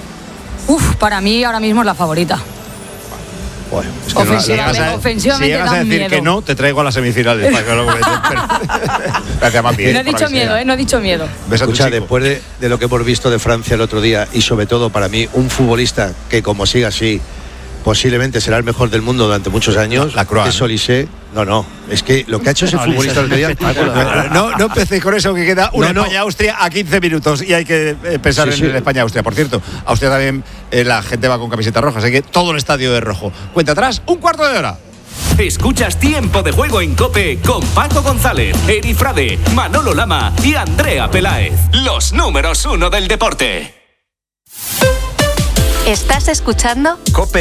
Uf, para mí ahora mismo es la favorita. Bueno, es que Ofensivamente- si llegas a- ofensivamente si llegas a da decir miedo. que no, te traigo a las semifinales. para que lo comentes. Gracias, Mapi. No he por dicho la miedo, visita. ¿eh? No he dicho miedo. Ves a tu Escucha, chico. después de, de lo que hemos visto de Francia el otro día y sobre todo para mí un futbolista que como siga así posiblemente será el mejor del mundo durante muchos años, La Croix, es ¿no? Olise. No, no, es que lo que ha hecho ese No, futbolista el otro día... No, no empecéis con eso, que queda una No, no. España-Austria a quince minutos y hay que eh, pensar Sí, en sí. el España-Austria. Por cierto, Austria también eh, la gente va con camiseta roja, así que todo el estadio es rojo. Cuenta atrás, un cuarto de hora. Escuchas Tiempo de Juego en COPE con Paco González, Eri Frade, Manolo Lama y Andrea Peláez. Los números uno del deporte. ¿Estás escuchando? COPE